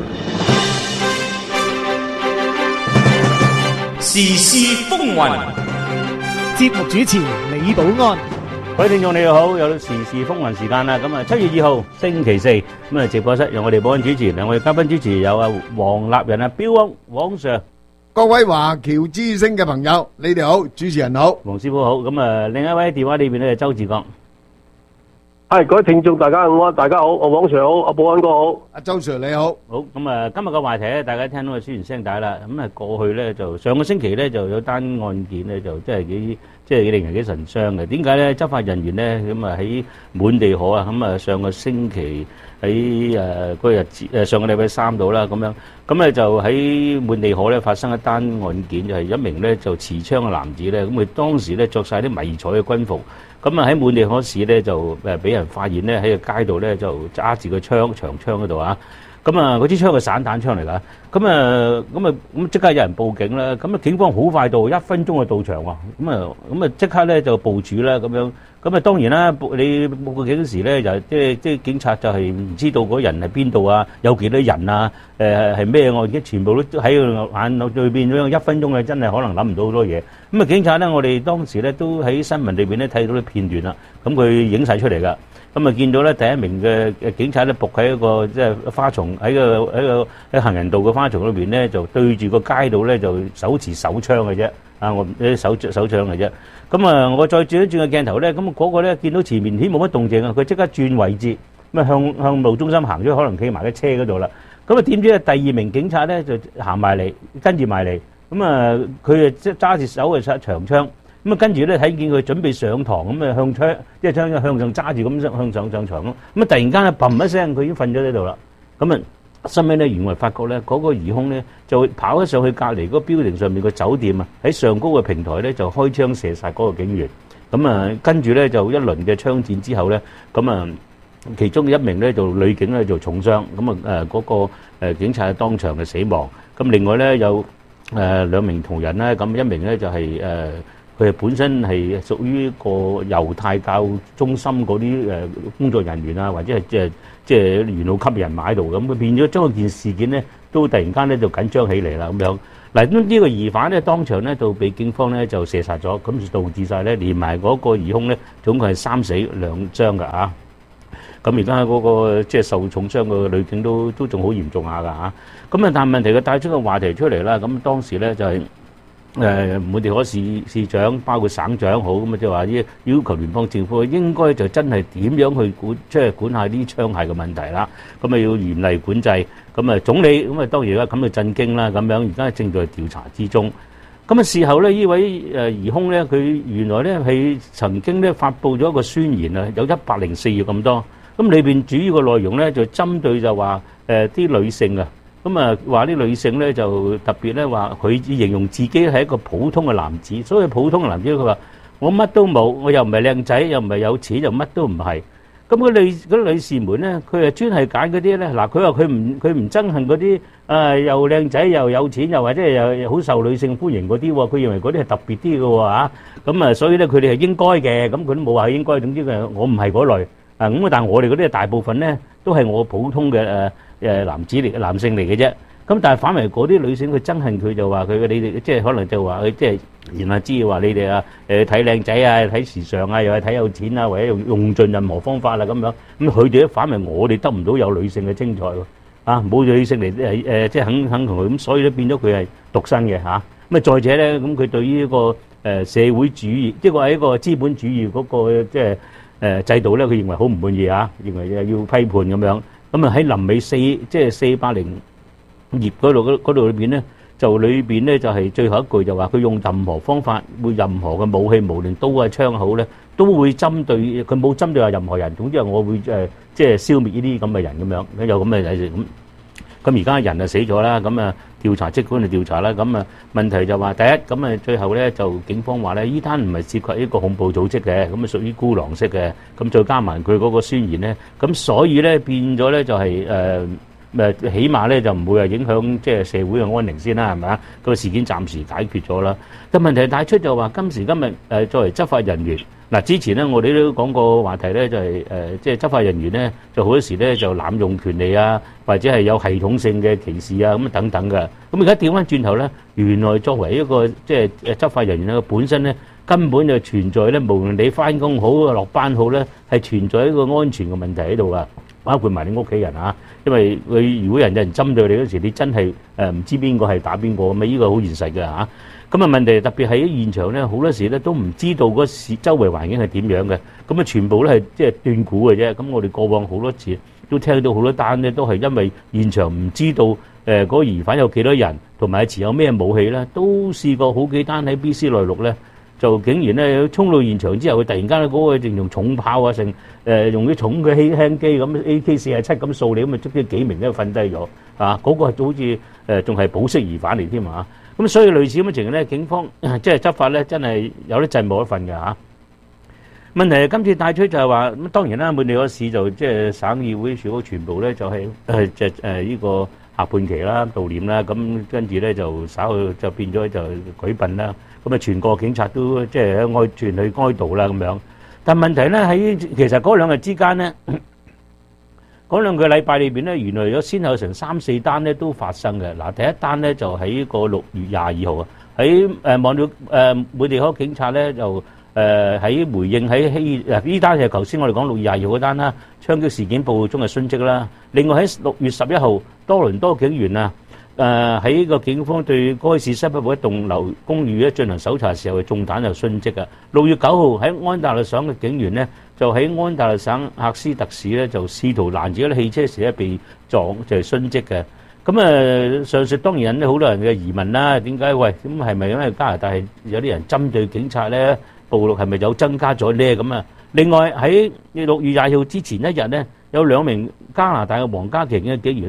時事風雲，節目主持李寶安。 各位聽眾你好，有時事風雲時間啦。咁啊，七月二號星期四，咁啊直播室由我哋保安主持，兩位嘉賓主持有啊黃立仁啊標王黃 Sir， 各位華僑之聲嘅朋友，你哋好，主持人好， 黃師傅好。咁啊，另一位電話裏邊咧係周志剛。 係各位聽眾大家好，大家好，我黃 Sir 好，阿保安哥好， 阿周 Sir 你好。 好，咁啊，今日嘅話題咧，大家聽到個宣傳聲帶啦。咁啊，過去咧就上個星期咧就有單案件咧，就真係幾即係幾令人幾神傷嘅。點解咧？執法人員咧咁啊喺滿地可啊，咁啊上個星期喺誒嗰個日子誒上個禮拜三度啦，咁樣咁咧就喺滿地可咧發生一單案件，就係一名咧就持槍嘅男子咧，咁佢當時咧著曬啲迷彩嘅軍服。咁啊喺滿地可市咧就誒俾人發現咧喺個街度咧就揸住個槍長槍嗰度啊！咁啊嗰支槍係散彈槍嚟㗎，咁啊咁啊咁即刻有人報警啦！咁啊警方好快到，一分鐘就到場喎！咁啊咁啊即刻咧就部署啦咁樣，咁啊當然啦，你報個警時咧就即係即係警察就係唔知道嗰人係邊度啊，有幾多人啊，誒係咩案件，全部都喺眼腦裏邊咁樣，一分鐘咧真係可能諗唔到好多嘢。咁啊警察咧，我哋當時咧都喺新聞裏邊咧睇到啲片段啦，咁佢影曬出嚟㗎。咁啊見到咧第一名嘅誒警察咧，伏喺一個即係花叢喺個喺個喺行人道嘅花叢裏邊咧，就對住個街道咧就手持手槍嘅啫。啊，我啲手手槍嘅啫。咁啊，我再轉一轉個鏡頭咧，咁嗰個咧見到前面顯冇乜動靜啊，佢即刻轉位置，咁啊向向路中心行咗，可能企埋喺車嗰度啦。咁啊點知第二名警察咧就行埋嚟，跟住埋嚟，咁啊佢啊即係揸住手嘅長槍。咁啊，跟住咧睇見佢準備上堂，咁啊向槍，即係槍向上揸住咁向上上場咯。咁啊，突然間咧，砰一聲，佢已經瞓咗喺度啦。咁啊， 新尾咧，原來發覺咧，嗰、那個疑兇咧就跑咗上去隔離嗰個building上面個酒店啊，喺上高嘅平台咧就開槍射殺嗰個警員。咁啊，跟住咧就一輪嘅槍戰之後咧，咁啊，其中一名咧就女警咧就重傷，咁啊誒嗰個誒警察當場嘅死亡。咁另外咧有誒兩名同仁咧，咁一名咧就係誒佢係本身係屬於一個猶太教中心嗰啲誒工作人員啊，或者係即係即係元老級人馬喺度，咁佢變咗將嗰件事件咧都突然間咧就緊張起嚟啦咁樣。嗱，咁呢個疑犯咧當場咧就被警方咧就射殺咗，咁就導致晒咧連埋嗰個疑兇咧總共係三死兩傷㗎嚇。咁而家嗰個即係受重傷嘅女警都都仲好嚴重下㗎嚇。咁啊，但係問題佢帶出個話題出嚟啦。咁當時咧就係誒滿地可市市長，包括省長好咁啊，即係話要要求聯邦政府應該就真係點樣去管，即係管下啲槍械嘅問題啦。咁啊要嚴厲管制。咁啊總理咁啊當然啦，咁啊震驚啦咁樣，而家正在調查之中。咁啊事後咧，呢位誒疑兇咧，佢原來咧係曾經咧發布咗一個宣言啊，有一百零四頁咁多。咁裏邊主要嘅內容咧就針對就話誒啲女性啊，咁啊話啲女性咧就特別咧話佢形容自己係一個普通嘅男子，所謂普通嘅男子，佢話我乜都冇，我又唔係靚仔，又唔係有錢，又乜都唔係。咁嗰女嗰啲女士們咧，佢係專係揀嗰啲咧，嗱佢話佢唔佢唔憎恨嗰啲誒又靚仔又有錢又或者又好受女性歡迎嗰啲喎，佢認為嗰啲係特別啲嘅喎嚇。咁啊，所以咧佢哋係應該嘅，咁佢都冇話應該，總之佢我唔係嗰類。啊咁啊！但係我哋嗰啲大部分咧，都係我普通嘅誒誒男子嚟、男性嚟嘅啫。咁但係反為嗰啲女性，佢憎恨佢就話佢嘅你哋，即係可能就話佢即係言下之意話你哋啊誒睇靚仔啊、睇時尚啊，又係睇有錢啊，或者用用盡任何方法啦咁樣。咁佢哋咧反為我哋得唔到有女性嘅精彩喎。啊，冇女性嚟誒誒，即係肯肯同佢咁，所以咧變咗佢係獨身嘅嚇。咁啊，再者咧，咁佢對於呢個誒社會主義，即係話一個資本主義嗰個即係。誒制度咧，佢認為好唔滿意啊，認為要批判咁樣。咁啊喺臨尾四即係四百零頁嗰度嗰度裏邊咧，就裏邊咧就係最後一句就話佢用任何方法，會任何嘅武器，無論刀啊槍好咧，都會針對佢冇針對話任何人。總之係我會誒即係消滅呢啲咁嘅人咁樣，有咁嘅嘢咁。咁而家人就死咗啦，咁啊調查職官就調查啦，咁啊問題就話第一，咁啊最後咧就警方話咧，依單唔係涉及一個恐怖組織嘅，咁啊屬於孤狼式嘅，咁再加埋佢嗰個宣言咧，咁所以咧變咗咧就係誒誒，起碼咧就唔會係影響即係社會嘅安寧先啦，係咪啊？個事件暫時解決咗啦。但問題帶出就話今時今日誒作為執法人員。嗱，之前咧，我哋都講過話題咧，就係誒，即係執法人員咧，就好多時咧就濫用權利啊，或者係有系統性嘅歧視啊，咁等等嘅。咁而家調翻轉頭咧，原來作為一個即係誒執法人員咧，本身咧根本就存在咧，無論你翻工好落班好咧，係存在一個安全嘅問題喺度啊，包括埋你屋企人啊。因為佢如果人有人針對你嗰時，你真係誒唔知邊個係打邊個咁啊！呢個好現實嘅嚇。咁啊問題特別喺現場咧，好多時咧都唔知道嗰時周圍環境係點樣嘅，咁啊全部都係即係斷估嘅啫。咁我哋過往好多次都聽到好多單咧，都係因為現場唔知道誒嗰個疑犯有幾多人，同埋持有咩武器咧，都試過好幾單喺 B C 內陸咧，就竟然咧衝到現場之後，佢突然間嗰個淨用重炮啊，成誒用啲重嘅輕輕機咁 A K 四十七咁掃你，咁啊捉啲幾名都瞓低咗啊！嗰個好似誒仲係保釋疑犯嚟添啊！咁所以類似咁嘅情況咧，警方即係執法咧，真係有啲掣冇得瞓嘅嚇。問題係今次帶出就係話，咁當然啦，滿地可市就即係省議會全部全部咧就係誒即係誒呢個下半旗啦、悼念啦，咁跟住咧就稍後就變咗就舉殯啦。咁啊，全國警察都即係哀團去哀悼啦咁樣。但問題咧喺其實嗰兩日之間咧。嗰兩個禮拜裏邊咧，原來有先後成三四單咧都發生嘅。嗱，第一單咧就喺個六月廿二號啊，喺誒望到誒滿地可警察咧就誒喺回應喺希誒呢單係頭先我哋講六月廿二號嗰單啦，槍擊事件報告中嘅殉職啦。另外喺六月十一號，多倫多警員啊誒喺個警方對該市西北部一棟樓公寓咧進行搜查時候，中彈就殉職啊。六月九號喺安大略省嘅警員咧。就喺安大略省赫斯特市咧，就試圖攔住啲汽車時咧被撞，就係殉職嘅。咁啊，上述當然引起好多人嘅疑問啦。點解？喂，咁係咪因為加拿大係有啲人針對警察咧？暴力係咪有增加咗咧？咁啊，另外喺六月廿號之前一日咧，有兩名加拿大嘅皇家騎警嘅警員咧，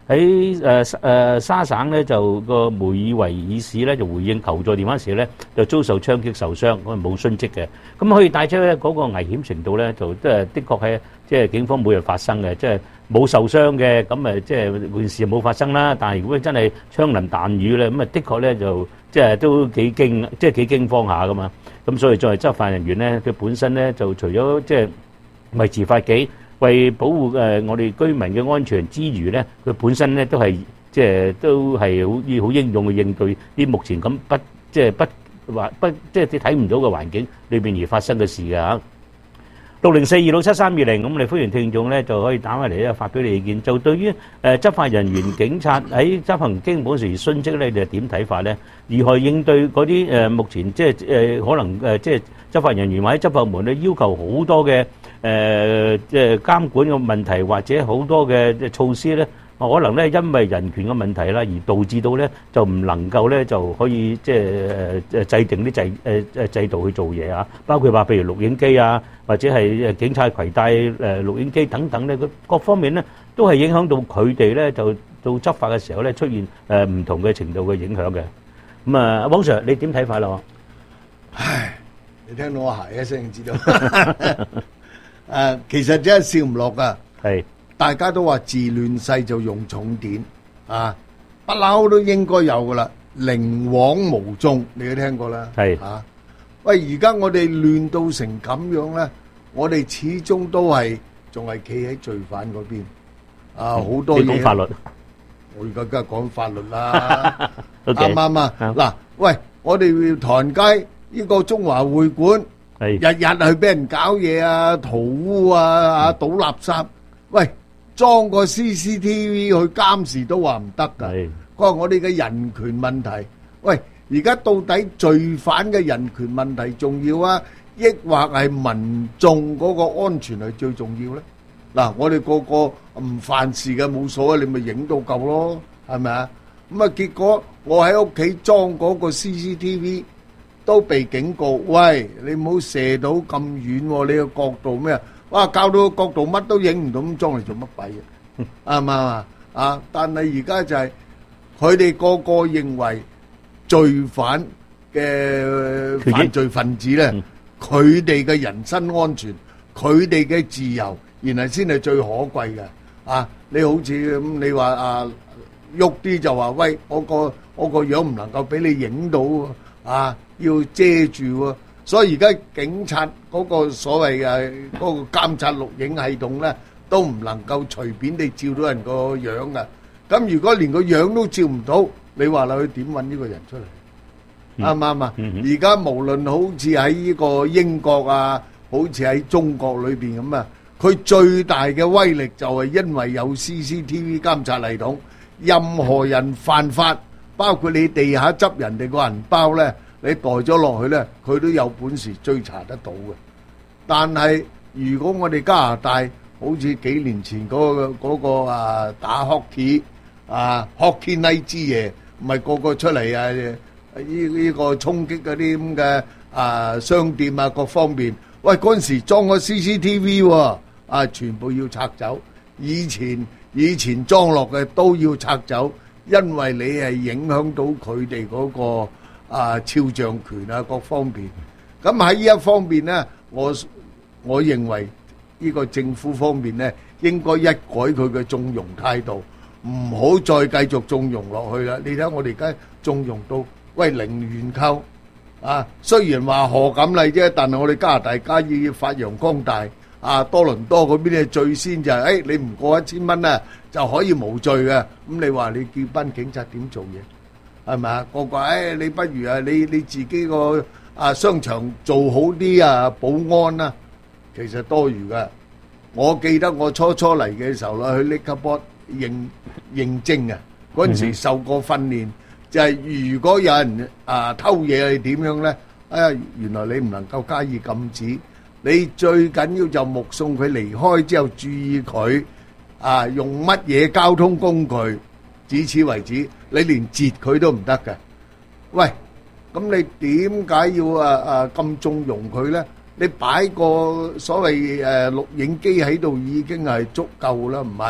喺誒誒沙省咧就個梅爾維爾市咧就回應求助電話時咧就遭受槍擊受傷，咁冇殉職嘅。咁可以帶出咧嗰個危險程度咧，就即係的確係即係警方每日發生嘅，即係冇受傷嘅，咁誒即係件事冇發生啦。但係如果真係槍林彈雨咧，咁啊的確咧就即係都幾驚，即係幾驚慌下噶嘛。咁所以作為執法人員咧，佢本身咧就除咗即係維持法紀，為保護誒我哋居民嘅安全之餘咧，佢本身咧都係即係都係好要好英勇去應對啲目前咁不即係不話不即係你睇唔到嘅環境裏邊而發生嘅事嘅嚇。六零四二六七三二零，咁我哋歡迎聽眾咧就可以打翻嚟咧發表你意見。就對於誒執法人員警察喺執行經保時殉職咧，你係點睇法咧？如何應對嗰啲誒目前即係誒可能誒即係執法人員或者執法部門咧要求好多嘅誒即係監管嘅問題，或者好多嘅措施咧？可能咧因為人權嘅問題啦，而導致到咧就唔能夠咧就可以即係誒誒制定啲制誒誒制度去做嘢啊，包括話譬如錄影機啊，或者係誒警察攜帶誒錄影機等等咧，各方面咧都係影響到佢哋咧就到執法嘅時候咧出現誒唔同嘅程度嘅影響嘅。咁啊，汪 Sir 你點睇法咯？ 唉，你聽到我鞋一聲知道。誒，其實真係笑唔落噶。 係。 大家都話治亂世就用重典啊，不嬲都應該有噶啦，寧枉毋縱，你都聽過啦。 係啊，喂，而家我哋亂到成咁樣咧，我哋始終都係仲係企喺罪犯嗰邊啊，好多嘢。 你講法律， 我而家梗係講法律啦，啱唔啱啊？嗱，喂，我哋唐人街呢個中華會館，日日去俾人搞嘢啊，塗污啊，啊，倒垃圾，喂。裝個 C C T V 去監視都話唔得噶，佢話我哋嘅人權問題。喂，而家到底罪犯嘅人權問題重要啊，抑或係民眾嗰個安全係最重要咧？嗱，我哋個個唔犯事嘅冇所謂，你咪影到夠咯，係咪啊？咁啊，結果我喺屋企裝嗰個 C C T V 都被警告，喂，你唔好射到咁遠喎，你個角度咩啊？哇！教到個角度乜都影唔到，咁裝嚟做乜鬼啊？啱唔啱啊？啊！但係而家就係佢哋個個認為罪犯嘅犯罪分子咧，佢哋嘅人身安全、佢哋嘅自由，原來先係最可貴嘅。啊！你好似咁，你話啊喐啲就話喂，我個我個樣唔能夠俾你影到啊，要遮住喎。所以而家警察嗰個所謂嘅嗰個監察錄影系統咧，都唔能夠隨便地照到人個樣嘅。咁如果連個樣都照唔到，你話啦，佢點揾呢個人出嚟？啱唔啱啊？而家無論好似喺呢個英國啊，好似喺中國裏邊咁啊，佢最大嘅威力就係因為有 C C T V 監察系統，任何人犯法，包括你地下執人哋個銀包咧。你袋咗落去咧，佢都有本事追查得到嘅。但係如果我哋加拿大好似幾年前嗰個嗰個啊打 hockey 啊 hockey night 之夜，唔係個個出嚟啊呢呢個衝擊嗰啲咁嘅啊商店啊各方面，喂嗰陣時裝個 C C T V 喎，啊全部要拆走。以前以前裝落嘅都要拆走，因為你係影響到佢哋嗰個。啊，肖像權啊，各方面，咁喺呢一方面咧，我我認為呢個政府方面咧，應該一改佢嘅縱容態度，唔好再繼續縱容落去啦。你睇我哋而家縱容到，喂零元購啊，雖然話賀錦麗啫，但係我哋加拿大加以發揚光大，啊多倫多嗰邊咧最先就係、是，誒、哎、你唔過一千蚊啊就可以無罪嘅，咁你話你叫班警察點做嘢？係咪啊？個個誒，你不如啊，你你自己個啊商場做好啲啊，保安啊，其實多餘噶。我記得我初初嚟嘅時候啦，去 Liquor Board 認認證啊，嗰陣時受過訓練，就係如果有人啊偷嘢係點樣咧？啊，原來你唔能夠加以禁止，你最緊要就目送佢離開之後，注意佢啊用乜嘢交通工具。至此為止，你連截佢都唔得嘅。喂，咁你點解要啊啊咁縱容佢咧？你擺個所謂誒錄影機喺度已經係足夠啦，唔係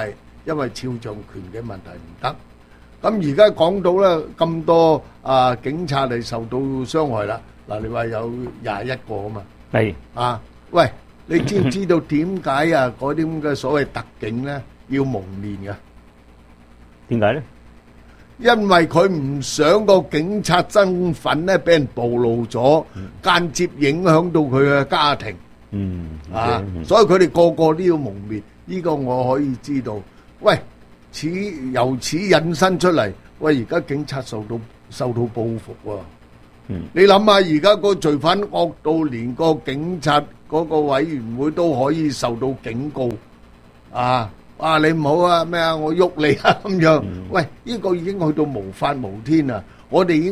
因為肖像權嘅問題唔得。咁而家講到咧咁多啊警察係受到傷害啦，嗱你話有廿一個啊嘛， 係啊，喂，你知唔知道點解啊嗰啲咁嘅所謂特警咧要蒙面嘅？ 點解咧？ 因為佢唔想個警察身份咧俾人暴露咗，間接影響到佢嘅家庭。 嗯， 啊，所以佢哋個個都要蒙面，呢個我可以知道。喂，此由此引申出嚟，喂，而家警察受到受到報復喎。 嗯， 你諗下，而家個罪犯惡到連個警察嗰個委員會都可以受到警告，啊！啊！你唔好啊咩啊！我喐你啊咁樣，喂！呢個已經去到無法無天啊！我哋已經